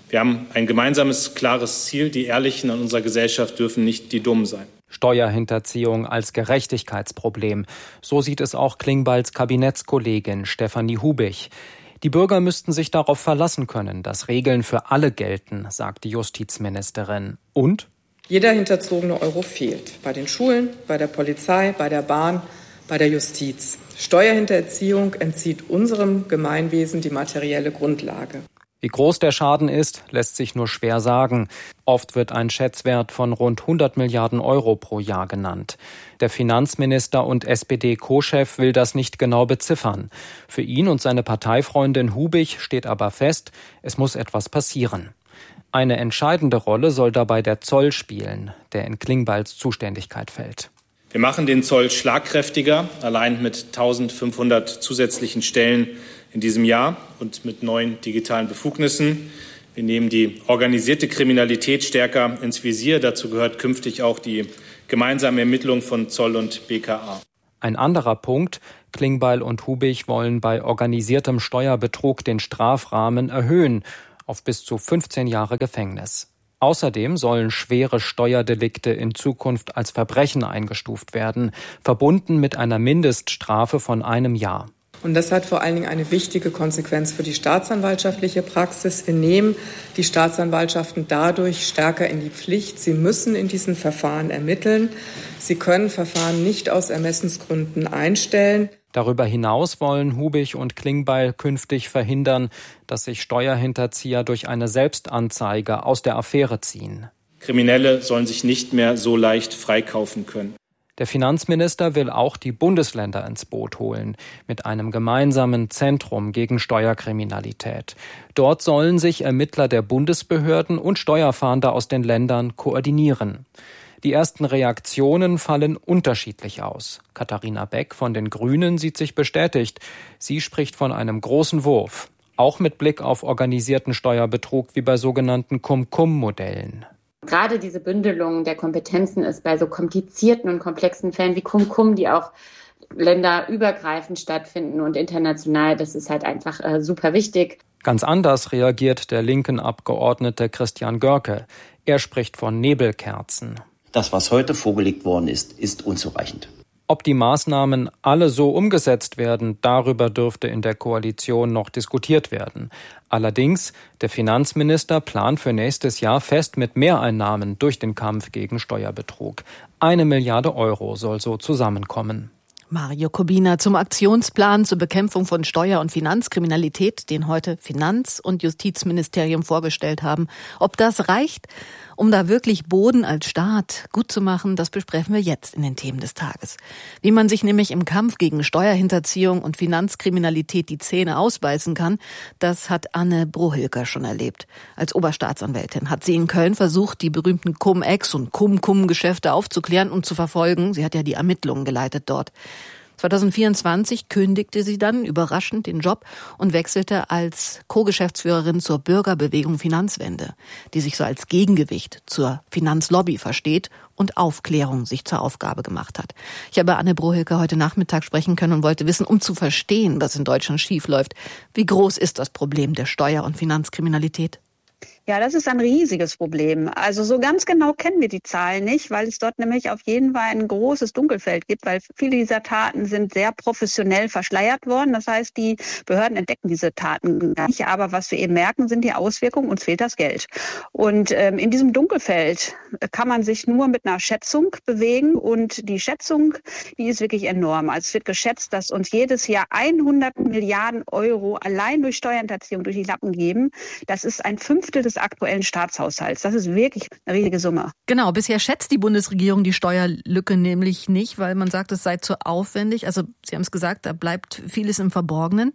Wir haben ein gemeinsames, klares Ziel. Die Ehrlichen in unserer Gesellschaft dürfen nicht die Dummen sein. Steuerhinterziehung als Gerechtigkeitsproblem. So sieht es auch Klingbeils Kabinettskollegin Stefanie Hubich. Die Bürger müssten sich darauf verlassen können, dass Regeln für alle gelten, sagt die Justizministerin. Und? Jeder hinterzogene Euro fehlt. Bei den Schulen, bei der Polizei, bei der Bahn, bei der Justiz. Steuerhinterziehung entzieht unserem Gemeinwesen die materielle Grundlage. Wie groß der Schaden ist, lässt sich nur schwer sagen. Oft wird ein Schätzwert von rund hundert Milliarden Euro pro Jahr genannt. Der Finanzminister und S P D-Co-Chef will das nicht genau beziffern. Für ihn und seine Parteifreundin Hubich steht aber fest, es muss etwas passieren. Eine entscheidende Rolle soll dabei der Zoll spielen, der in Klingbeils Zuständigkeit fällt. Wir machen den Zoll schlagkräftiger, allein mit eintausendfünfhundert zusätzlichen Stellen in diesem Jahr und mit neuen digitalen Befugnissen. Wir nehmen die organisierte Kriminalität stärker ins Visier. Dazu gehört künftig auch die gemeinsame Ermittlung von Zoll und B K A. Ein anderer Punkt: Klingbeil und Hubich wollen bei organisiertem Steuerbetrug den Strafrahmen erhöhen auf bis zu fünfzehn Jahre Gefängnis. Außerdem sollen schwere Steuerdelikte in Zukunft als Verbrechen eingestuft werden, verbunden mit einer Mindeststrafe von einem Jahr. Und das hat vor allen Dingen eine wichtige Konsequenz für die staatsanwaltschaftliche Praxis. Wir nehmen die Staatsanwaltschaften dadurch stärker in die Pflicht. Sie müssen in diesen Verfahren ermitteln. Sie können Verfahren nicht aus Ermessensgründen einstellen. Darüber hinaus wollen Hubich und Klingbeil künftig verhindern, dass sich Steuerhinterzieher durch eine Selbstanzeige aus der Affäre ziehen. Kriminelle sollen sich nicht mehr so leicht freikaufen können. Der Finanzminister will auch die Bundesländer ins Boot holen, mit einem gemeinsamen Zentrum gegen Steuerkriminalität. Dort sollen sich Ermittler der Bundesbehörden und Steuerfahnder aus den Ländern koordinieren. Die ersten Reaktionen fallen unterschiedlich aus. Katharina Beck von den Grünen sieht sich bestätigt. Sie spricht von einem großen Wurf, auch mit Blick auf organisierten Steuerbetrug wie bei sogenannten Cum-Cum-Modellen. Gerade diese Bündelung der Kompetenzen ist bei so komplizierten und komplexen Fällen wie Cum-Cum, die auch länderübergreifend stattfinden und international, das ist halt einfach äh, super wichtig. Ganz anders reagiert der linken Abgeordnete Christian Görke. Er spricht von Nebelkerzen. Das, was heute vorgelegt worden ist, ist unzureichend. Ob die Maßnahmen alle so umgesetzt werden, darüber dürfte in der Koalition noch diskutiert werden. Allerdings, der Finanzminister plant für nächstes Jahr fest mit Mehreinnahmen durch den Kampf gegen Steuerbetrug. Eine Milliarde Euro soll so zusammenkommen. Mario Kubina zum Aktionsplan zur Bekämpfung von Steuer- und Finanzkriminalität, den heute Finanz- und Justizministerium vorgestellt haben. Ob das reicht, um da wirklich Boden als Staat gut zu machen, das besprechen wir jetzt in den Themen des Tages. Wie man sich nämlich im Kampf gegen Steuerhinterziehung und Finanzkriminalität die Zähne ausbeißen kann, das hat Anne Brohilker schon erlebt. Als Oberstaatsanwältin hat sie in Köln versucht, die berühmten Cum-Ex- und Cum-Cum-Geschäfte aufzuklären und zu verfolgen. Sie hat ja die Ermittlungen geleitet dort. zwanzig vierundzwanzig kündigte sie dann überraschend den Job und wechselte als Co-Geschäftsführerin zur Bürgerbewegung Finanzwende, die sich so als Gegengewicht zur Finanzlobby versteht und Aufklärung sich zur Aufgabe gemacht hat. Ich habe Anne Brohilker heute Nachmittag sprechen können und wollte wissen, um zu verstehen, was in Deutschland schiefläuft, wie groß ist das Problem der Steuer- und Finanzkriminalität? Ja, das ist ein riesiges Problem. Also so ganz genau kennen wir die Zahlen nicht, weil es dort nämlich auf jeden Fall ein großes Dunkelfeld gibt, weil viele dieser Taten sind sehr professionell verschleiert worden. Das heißt, die Behörden entdecken diese Taten gar nicht. Aber was wir eben merken, sind die Auswirkungen, uns fehlt das Geld. Und ähm, in diesem Dunkelfeld kann man sich nur mit einer Schätzung bewegen. Und die Schätzung, die ist wirklich enorm. Also es wird geschätzt, dass uns jedes Jahr hundert Milliarden Euro allein durch Steuerhinterziehung durch die Lappen geben. Das ist ein Fünftel des aktuellen Staatshaushalts. Das ist wirklich eine riesige Summe. Genau, bisher schätzt die Bundesregierung die Steuerlücke nämlich nicht, weil man sagt, es sei zu aufwendig. Also Sie haben es gesagt, da bleibt vieles im Verborgenen.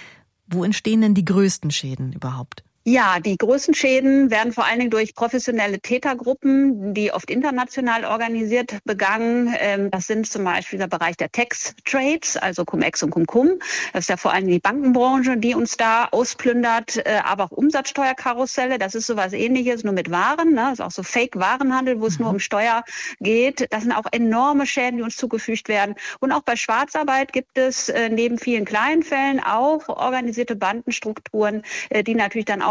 Wo entstehen denn die größten Schäden überhaupt? Ja, die größten Schäden werden vor allen Dingen durch professionelle Tätergruppen, die oft international organisiert begangen. Das sind zum Beispiel der Bereich der Tax-Trades, also Cum-Ex und Cum-Cum. Das ist ja vor allem die Bankenbranche, die uns da ausplündert, aber auch Umsatzsteuerkarusselle. Das ist sowas Ähnliches, nur mit Waren. Das ist auch so Fake-Warenhandel, wo es nur um Steuer geht. Das sind auch enorme Schäden, die uns zugefügt werden. Und auch bei Schwarzarbeit gibt es neben vielen kleinen Fällen auch organisierte Bandenstrukturen, die natürlich dann auch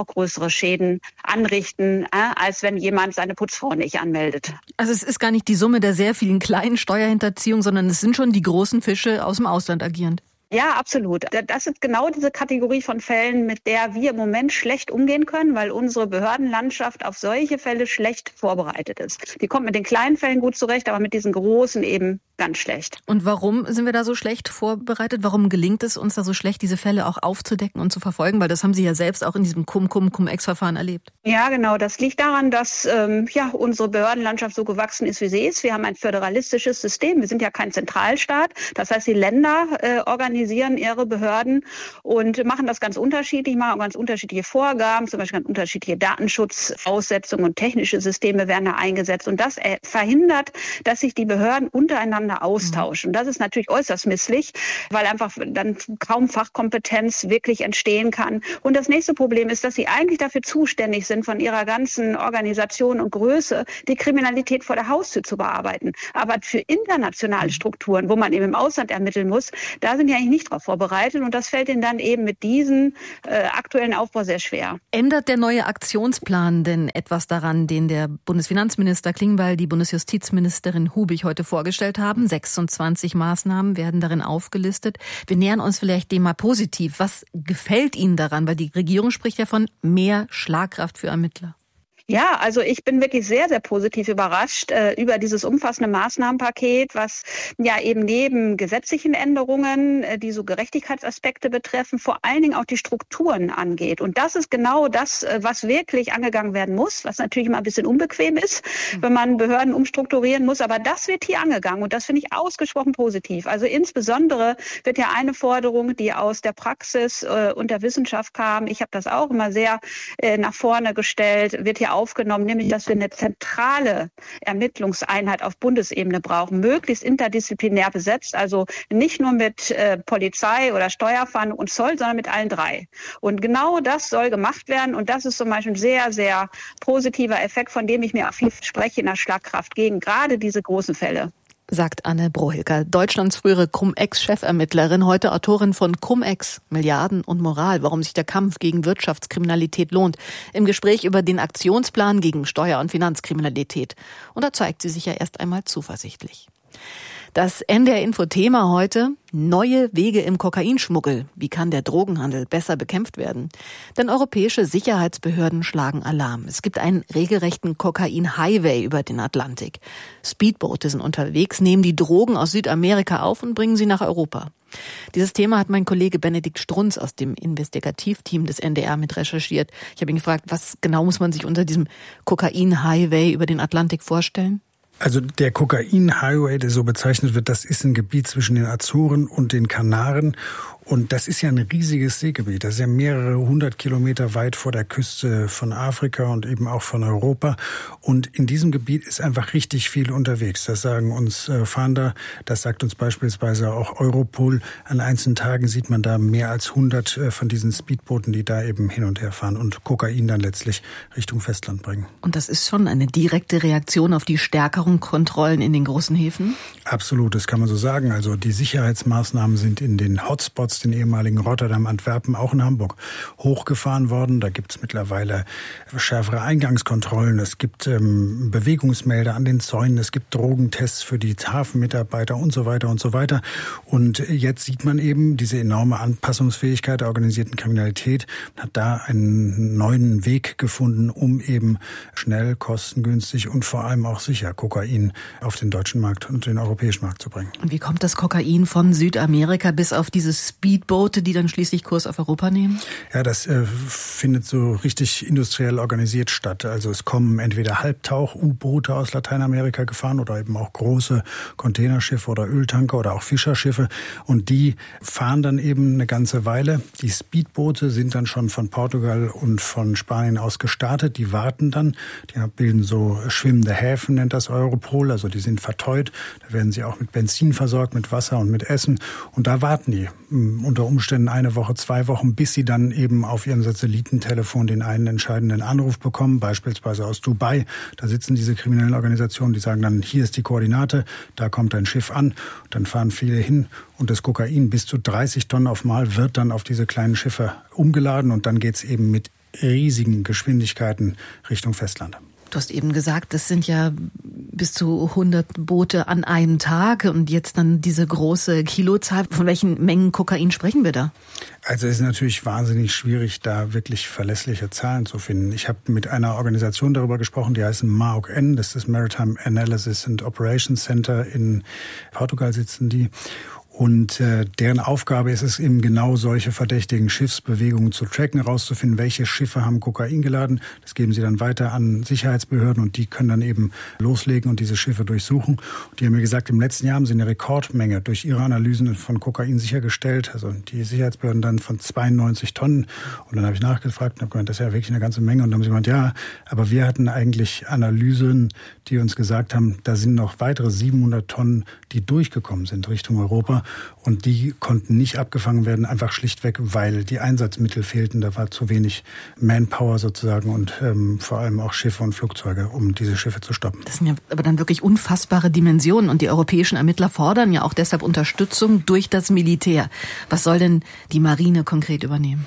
auch größere Schäden anrichten, äh, als wenn jemand seine Putzfrau nicht anmeldet. Also es ist gar nicht die Summe der sehr vielen kleinen Steuerhinterziehungen, sondern es sind schon die großen Fische aus dem Ausland agierend. Ja, absolut. Das ist genau diese Kategorie von Fällen, mit der wir im Moment schlecht umgehen können, weil unsere Behördenlandschaft auf solche Fälle schlecht vorbereitet ist. Die kommt mit den kleinen Fällen gut zurecht, aber mit diesen großen eben ganz schlecht. Und warum sind wir da so schlecht vorbereitet? Warum gelingt es uns da so schlecht, diese Fälle auch aufzudecken und zu verfolgen? Weil das haben Sie ja selbst auch in diesem Cum-Cum-Cum-Ex-Verfahren erlebt. Ja, genau. Das liegt daran, dass ähm, ja unsere Behördenlandschaft so gewachsen ist, wie sie ist. Wir haben ein föderalistisches System. Wir sind ja kein Zentralstaat. Das heißt, die Länder äh, organisieren ihre Behörden und machen das ganz unterschiedlich, machen ganz unterschiedliche Vorgaben, zum Beispiel ganz unterschiedliche Datenschutzaussetzungen und technische Systeme werden da eingesetzt. Und das äh, verhindert, dass sich die Behörden untereinander austauschen. Das ist natürlich äußerst misslich, weil einfach dann kaum Fachkompetenz wirklich entstehen kann. Und das nächste Problem ist, dass sie eigentlich dafür zuständig sind, von ihrer ganzen Organisation und Größe die Kriminalität vor der Haustür zu bearbeiten. Aber für internationale Strukturen, wo man eben im Ausland ermitteln muss, da sind die eigentlich nicht darauf vorbereitet. Und das fällt ihnen dann eben mit diesem äh, aktuellen Aufbau sehr schwer. Ändert der neue Aktionsplan denn etwas daran, den der Bundesfinanzminister Klingbeil, die Bundesjustizministerin Hubig heute vorgestellt haben? sechsundzwanzig Maßnahmen werden darin aufgelistet. Wir nähern uns vielleicht dem mal positiv. Was gefällt Ihnen daran? Weil die Regierung spricht ja von mehr Schlagkraft für Ermittler. Ja, also ich bin wirklich sehr, sehr positiv überrascht äh, über dieses umfassende Maßnahmenpaket, was ja eben neben gesetzlichen Änderungen, äh, die so Gerechtigkeitsaspekte betreffen, vor allen Dingen auch die Strukturen angeht. Und das ist genau das, äh, was wirklich angegangen werden muss, was natürlich immer ein bisschen unbequem ist, mhm. wenn man Behörden umstrukturieren muss. Aber das wird hier angegangen und das finde ich ausgesprochen positiv. Also insbesondere wird ja eine Forderung, die aus der Praxis äh, und der Wissenschaft kam, ich habe das auch immer sehr äh, nach vorne gestellt, wird hier aufgenommen, nämlich, dass wir eine zentrale Ermittlungseinheit auf Bundesebene brauchen, möglichst interdisziplinär besetzt, also nicht nur mit äh, Polizei oder Steuerfahndung und Zoll, sondern mit allen drei. Und genau das soll gemacht werden und das ist zum Beispiel ein sehr, sehr positiver Effekt, von dem ich mir auch viel spreche in der Schlagkraft gegen gerade diese großen Fälle. Sagt Anne Brohilker, Deutschlands frühere Cum-Ex-Chefermittlerin, heute Autorin von Cum-Ex, Milliarden und Moral, warum sich der Kampf gegen Wirtschaftskriminalität lohnt, im Gespräch über den Aktionsplan gegen Steuer- und Finanzkriminalität. Und da zeigt sie sich ja erst einmal zuversichtlich. Das N D R-Info-Thema heute: Neue Wege im Kokainschmuggel. Wie kann der Drogenhandel besser bekämpft werden? Denn europäische Sicherheitsbehörden schlagen Alarm. Es gibt einen regelrechten Kokain-Highway über den Atlantik. Speedboote sind unterwegs, nehmen die Drogen aus Südamerika auf und bringen sie nach Europa. Dieses Thema hat mein Kollege Benedikt Strunz aus dem Investigativteam des N D R mit recherchiert. Ich habe ihn gefragt, was genau muss man sich unter diesem Kokain-Highway über den Atlantik vorstellen? Also der Kokain-Highway, der so bezeichnet wird, das ist ein Gebiet zwischen den Azoren und den Kanaren. Und das ist ja ein riesiges Seegebiet. Das ist ja mehrere hundert Kilometer weit vor der Küste von Afrika und eben auch von Europa. Und in diesem Gebiet ist einfach richtig viel unterwegs. Das sagen uns äh, Fahnder, das sagt uns beispielsweise auch Europol. An einzelnen Tagen sieht man da mehr als hundert äh, von diesen Speedbooten, die da eben hin und her fahren und Kokain dann letztlich Richtung Festland bringen. Und das ist schon eine direkte Reaktion auf die stärkeren Kontrollen in den großen Häfen? Absolut, das kann man so sagen. Also die Sicherheitsmaßnahmen sind in den Hotspots, den ehemaligen Rotterdam, Antwerpen, auch in Hamburg hochgefahren worden. Da gibt es mittlerweile schärfere Eingangskontrollen. Es gibt ähm, Bewegungsmelder an den Zäunen. Es gibt Drogentests für die Hafenmitarbeiter und so weiter und so weiter. Und jetzt sieht man eben diese enorme Anpassungsfähigkeit der organisierten Kriminalität. Man hat da einen neuen Weg gefunden, um eben schnell, kostengünstig und vor allem auch sicher Kokain auf den deutschen Markt und den europäischen Markt zu bringen. Und wie kommt das Kokain von Südamerika bis auf dieses Speedboote, die dann schließlich Kurs auf Europa nehmen? Ja, das äh, findet so richtig industriell organisiert statt. Also es kommen entweder Halbtauch-U-Boote aus Lateinamerika gefahren oder eben auch große Containerschiffe oder Öltanker oder auch Fischerschiffe. Und die fahren dann eben eine ganze Weile. Die Speedboote sind dann schon von Portugal und von Spanien aus gestartet. Die warten dann. Die bilden so schwimmende Häfen, nennt das Europol. Also die sind verteut. Da werden sie auch mit Benzin versorgt, mit Wasser und mit Essen. Und da warten die unter Umständen eine Woche, zwei Wochen, bis sie dann eben auf ihrem Satellitentelefon den einen entscheidenden Anruf bekommen, beispielsweise aus Dubai. Da sitzen diese kriminellen Organisationen, die sagen dann, hier ist die Koordinate, da kommt ein Schiff an. Dann fahren viele hin und das Kokain bis zu dreißig Tonnen auf Mal wird dann auf diese kleinen Schiffe umgeladen und dann geht's eben mit riesigen Geschwindigkeiten Richtung Festland. Du hast eben gesagt, das sind ja bis zu hundert Boote an einem Tag und jetzt dann diese große Kilozahl. Von welchen Mengen Kokain sprechen wir da? Also es ist natürlich wahnsinnig schwierig, da wirklich verlässliche Zahlen zu finden. Ich habe mit einer Organisation darüber gesprochen, die heißt M A O C N, das ist das Maritime Analysis and Operations Center, in Portugal sitzen die. Und äh, deren Aufgabe ist es eben genau solche verdächtigen Schiffsbewegungen zu tracken, herauszufinden, welche Schiffe haben Kokain geladen. Das geben sie dann weiter an Sicherheitsbehörden und die können dann eben loslegen und diese Schiffe durchsuchen. Und die haben mir gesagt, im letzten Jahr haben sie eine Rekordmenge durch ihre Analysen von Kokain sichergestellt. Also die Sicherheitsbehörden dann von zweiundneunzig Tonnen. Und dann habe ich nachgefragt und habe gemeint, das ist ja wirklich eine ganze Menge. Und dann haben sie gemeint, ja, aber wir hatten eigentlich Analysen, die uns gesagt haben, da sind noch weitere siebenhundert Tonnen, die durchgekommen sind Richtung Europa. Und die konnten nicht abgefangen werden, einfach schlichtweg, weil die Einsatzmittel fehlten. Da war zu wenig Manpower sozusagen und ähm, vor allem auch Schiffe und Flugzeuge, um diese Schiffe zu stoppen. Das sind ja aber dann wirklich unfassbare Dimensionen. Und die europäischen Ermittler fordern ja auch deshalb Unterstützung durch das Militär. Was soll denn die Marine konkret übernehmen?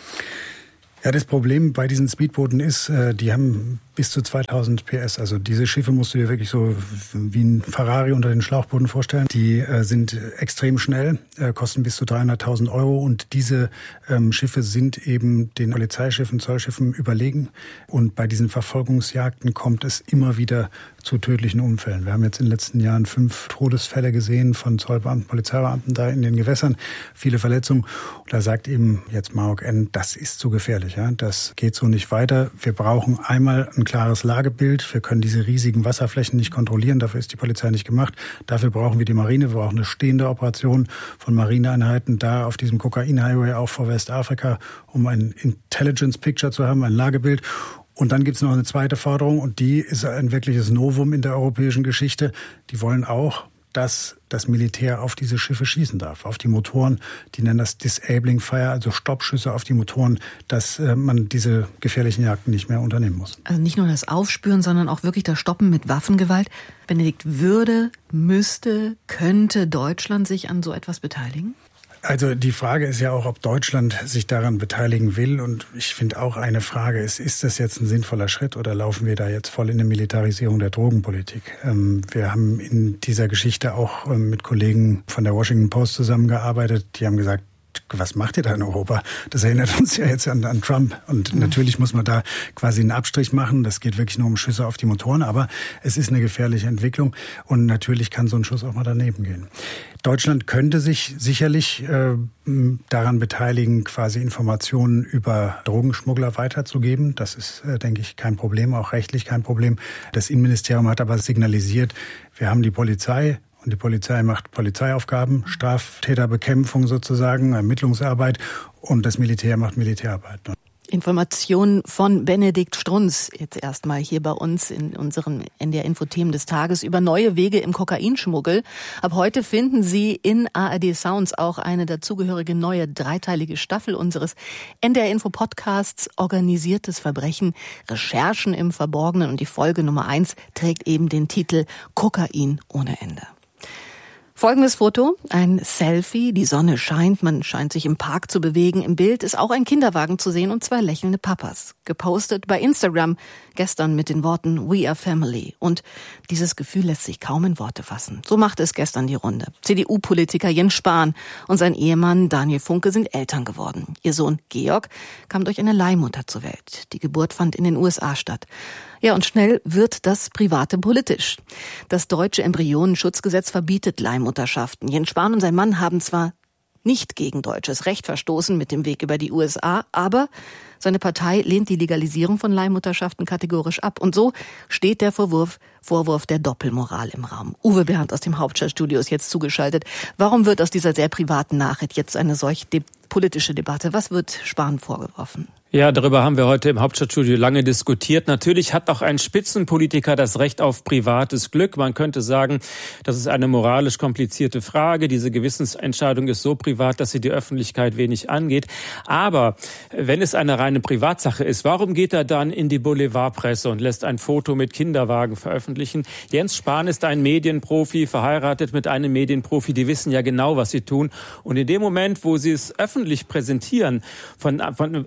Ja, das Problem bei diesen Speedbooten ist, die haben bis zu zweitausend P S. Also diese Schiffe musst du dir wirklich so wie ein Ferrari unter den Schlauchbooten vorstellen. Die äh, sind extrem schnell, äh, kosten bis zu dreihunderttausend Euro und diese ähm, Schiffe sind eben den Polizeischiffen, Zollschiffen überlegen. Und bei diesen Verfolgungsjagden kommt es immer wieder zu tödlichen Unfällen. Wir haben jetzt in den letzten Jahren fünf Todesfälle gesehen von Zollbeamten, Polizeibeamten da in den Gewässern, viele Verletzungen. Und da sagt eben jetzt M A O C N, das ist zu gefährlich. Ja? Das geht so nicht weiter. Wir brauchen einmal ein klares Lagebild. Wir können diese riesigen Wasserflächen nicht kontrollieren. Dafür ist die Polizei nicht gemacht. Dafür brauchen wir die Marine. Wir brauchen eine stehende Operation von Marineeinheiten da auf diesem Kokain-Highway auch vor Westafrika, um ein Intelligence Picture zu haben, ein Lagebild. Und dann gibt's noch eine zweite Forderung und die ist ein wirkliches Novum in der europäischen Geschichte. Die wollen auch, dass das Militär auf diese Schiffe schießen darf, auf die Motoren. Die nennen das Disabling Fire, also Stoppschüsse auf die Motoren, dass äh, man diese gefährlichen Jagden nicht mehr unternehmen muss. Also nicht nur das Aufspüren, sondern auch wirklich das Stoppen mit Waffengewalt. Benedikt, würde, müsste, könnte Deutschland sich an so etwas beteiligen? Also die Frage ist ja auch, ob Deutschland sich daran beteiligen will. Und ich finde auch eine Frage ist, ist das jetzt ein sinnvoller Schritt oder laufen wir da jetzt voll in eine Militarisierung der Drogenpolitik? Ähm, wir haben in dieser Geschichte auch ähm, mit Kollegen von der Washington Post zusammengearbeitet. Die haben gesagt, was macht ihr da in Europa? Das erinnert uns ja jetzt an, an Trump. Und mhm. natürlich muss man da quasi einen Abstrich machen. Das geht wirklich nur um Schüsse auf die Motoren. Aber es ist eine gefährliche Entwicklung. Und natürlich kann so ein Schuss auch mal daneben gehen. Deutschland könnte sich sicherlich äh, daran beteiligen, quasi Informationen über Drogenschmuggler weiterzugeben. Das ist, äh, denke ich, kein Problem, auch rechtlich kein Problem. Das Innenministerium hat aber signalisiert, wir haben die Polizei. Und die Polizei macht Polizeiaufgaben, Straftäterbekämpfung sozusagen, Ermittlungsarbeit und das Militär macht Militärarbeit. Informationen von Benedikt Strunz, jetzt erstmal hier bei uns in unseren N D R-Info-Themen des Tages über neue Wege im Kokainschmuggel. Ab heute finden Sie in A R D Sounds auch eine dazugehörige neue dreiteilige Staffel unseres N D R-Info-Podcasts Organisiertes Verbrechen, Recherchen im Verborgenen. Und die Folge Nummer eins trägt eben den Titel Kokain ohne Ende. Folgendes Foto, ein Selfie, die Sonne scheint, man scheint sich im Park zu bewegen. Im Bild ist auch ein Kinderwagen zu sehen und zwei lächelnde Papas. Gepostet bei Instagram, gestern mit den Worten We are family. Und dieses Gefühl lässt sich kaum in Worte fassen. So machte es gestern die Runde. C D U-Politiker Jens Spahn und sein Ehemann Daniel Funke sind Eltern geworden. Ihr Sohn Georg kam durch eine Leihmutter zur Welt. Die Geburt fand in den U S A statt. Ja, und schnell wird das Private politisch. Das deutsche Embryonenschutzgesetz verbietet Leihmutterschaften. Jens Spahn und sein Mann haben zwar nicht gegen deutsches Recht verstoßen mit dem Weg über die U S A, aber seine Partei lehnt die Legalisierung von Leihmutterschaften kategorisch ab. Und so steht der Vorwurf, Vorwurf der Doppelmoral im Raum. Uwe Bernd aus dem Hauptstadtstudio ist jetzt zugeschaltet. Warum wird aus dieser sehr privaten Nachricht jetzt eine solch de- politische Debatte? Was wird Spahn vorgeworfen? Ja, darüber haben wir heute im Hauptstadtstudio lange diskutiert. Natürlich hat auch ein Spitzenpolitiker das Recht auf privates Glück. Man könnte sagen, das ist eine moralisch komplizierte Frage. Diese Gewissensentscheidung ist so privat, dass sie die Öffentlichkeit wenig angeht. Aber wenn es eine reine Privatsache ist, warum geht er dann in die Boulevardpresse und lässt ein Foto mit Kinderwagen veröffentlichen? Jens Spahn ist ein Medienprofi, verheiratet mit einem Medienprofi. Die wissen ja genau, was sie tun. Und in dem Moment, wo sie es öffentlich präsentieren, von, von etwas von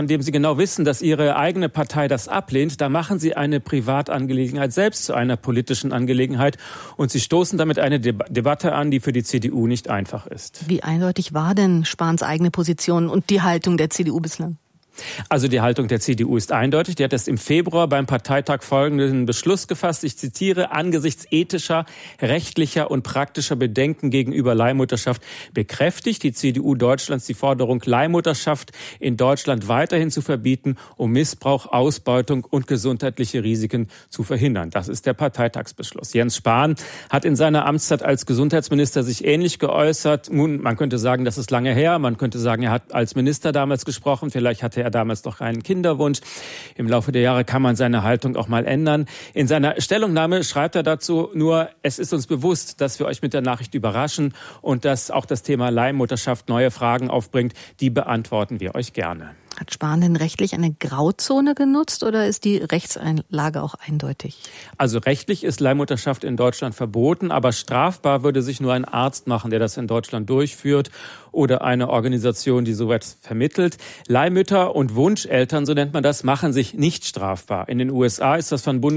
dem Sie genau wissen, dass Ihre eigene Partei das ablehnt, da machen Sie eine Privatangelegenheit selbst zu einer politischen Angelegenheit und Sie stoßen damit eine Deb- Debatte an, die für die C D U nicht einfach ist. Wie eindeutig war denn Spahns eigene Position und die Haltung der C D U bislang? Also die Haltung der C D U ist eindeutig. Die hat erst im Februar beim Parteitag folgenden Beschluss gefasst. Ich zitiere: Angesichts ethischer, rechtlicher und praktischer Bedenken gegenüber Leihmutterschaft bekräftigt die C D U Deutschlands die Forderung, Leihmutterschaft in Deutschland weiterhin zu verbieten, um Missbrauch, Ausbeutung und gesundheitliche Risiken zu verhindern. Das ist der Parteitagsbeschluss. Jens Spahn hat in seiner Amtszeit als Gesundheitsminister sich ähnlich geäußert. Nun, man könnte sagen, das ist lange her. Man könnte sagen, er hat als Minister damals gesprochen. Vielleicht hatte er damals noch einen Kinderwunsch. Im Laufe der Jahre kann man seine Haltung auch mal ändern. In seiner Stellungnahme schreibt er dazu nur: Es ist uns bewusst, dass wir euch mit der Nachricht überraschen und dass auch das Thema Leihmutterschaft neue Fragen aufbringt. Die beantworten wir euch gerne. Hat Spahn denn rechtlich eine Grauzone genutzt oder ist die Rechtseinlage auch eindeutig? Also rechtlich ist Leihmutterschaft in Deutschland verboten, aber strafbar würde sich nur ein Arzt machen, der das in Deutschland durchführt, oder eine Organisation, die so etwas vermittelt. Leihmütter und Wunscheltern, so nennt man das, machen sich nicht strafbar. In den U S A ist das von Bundes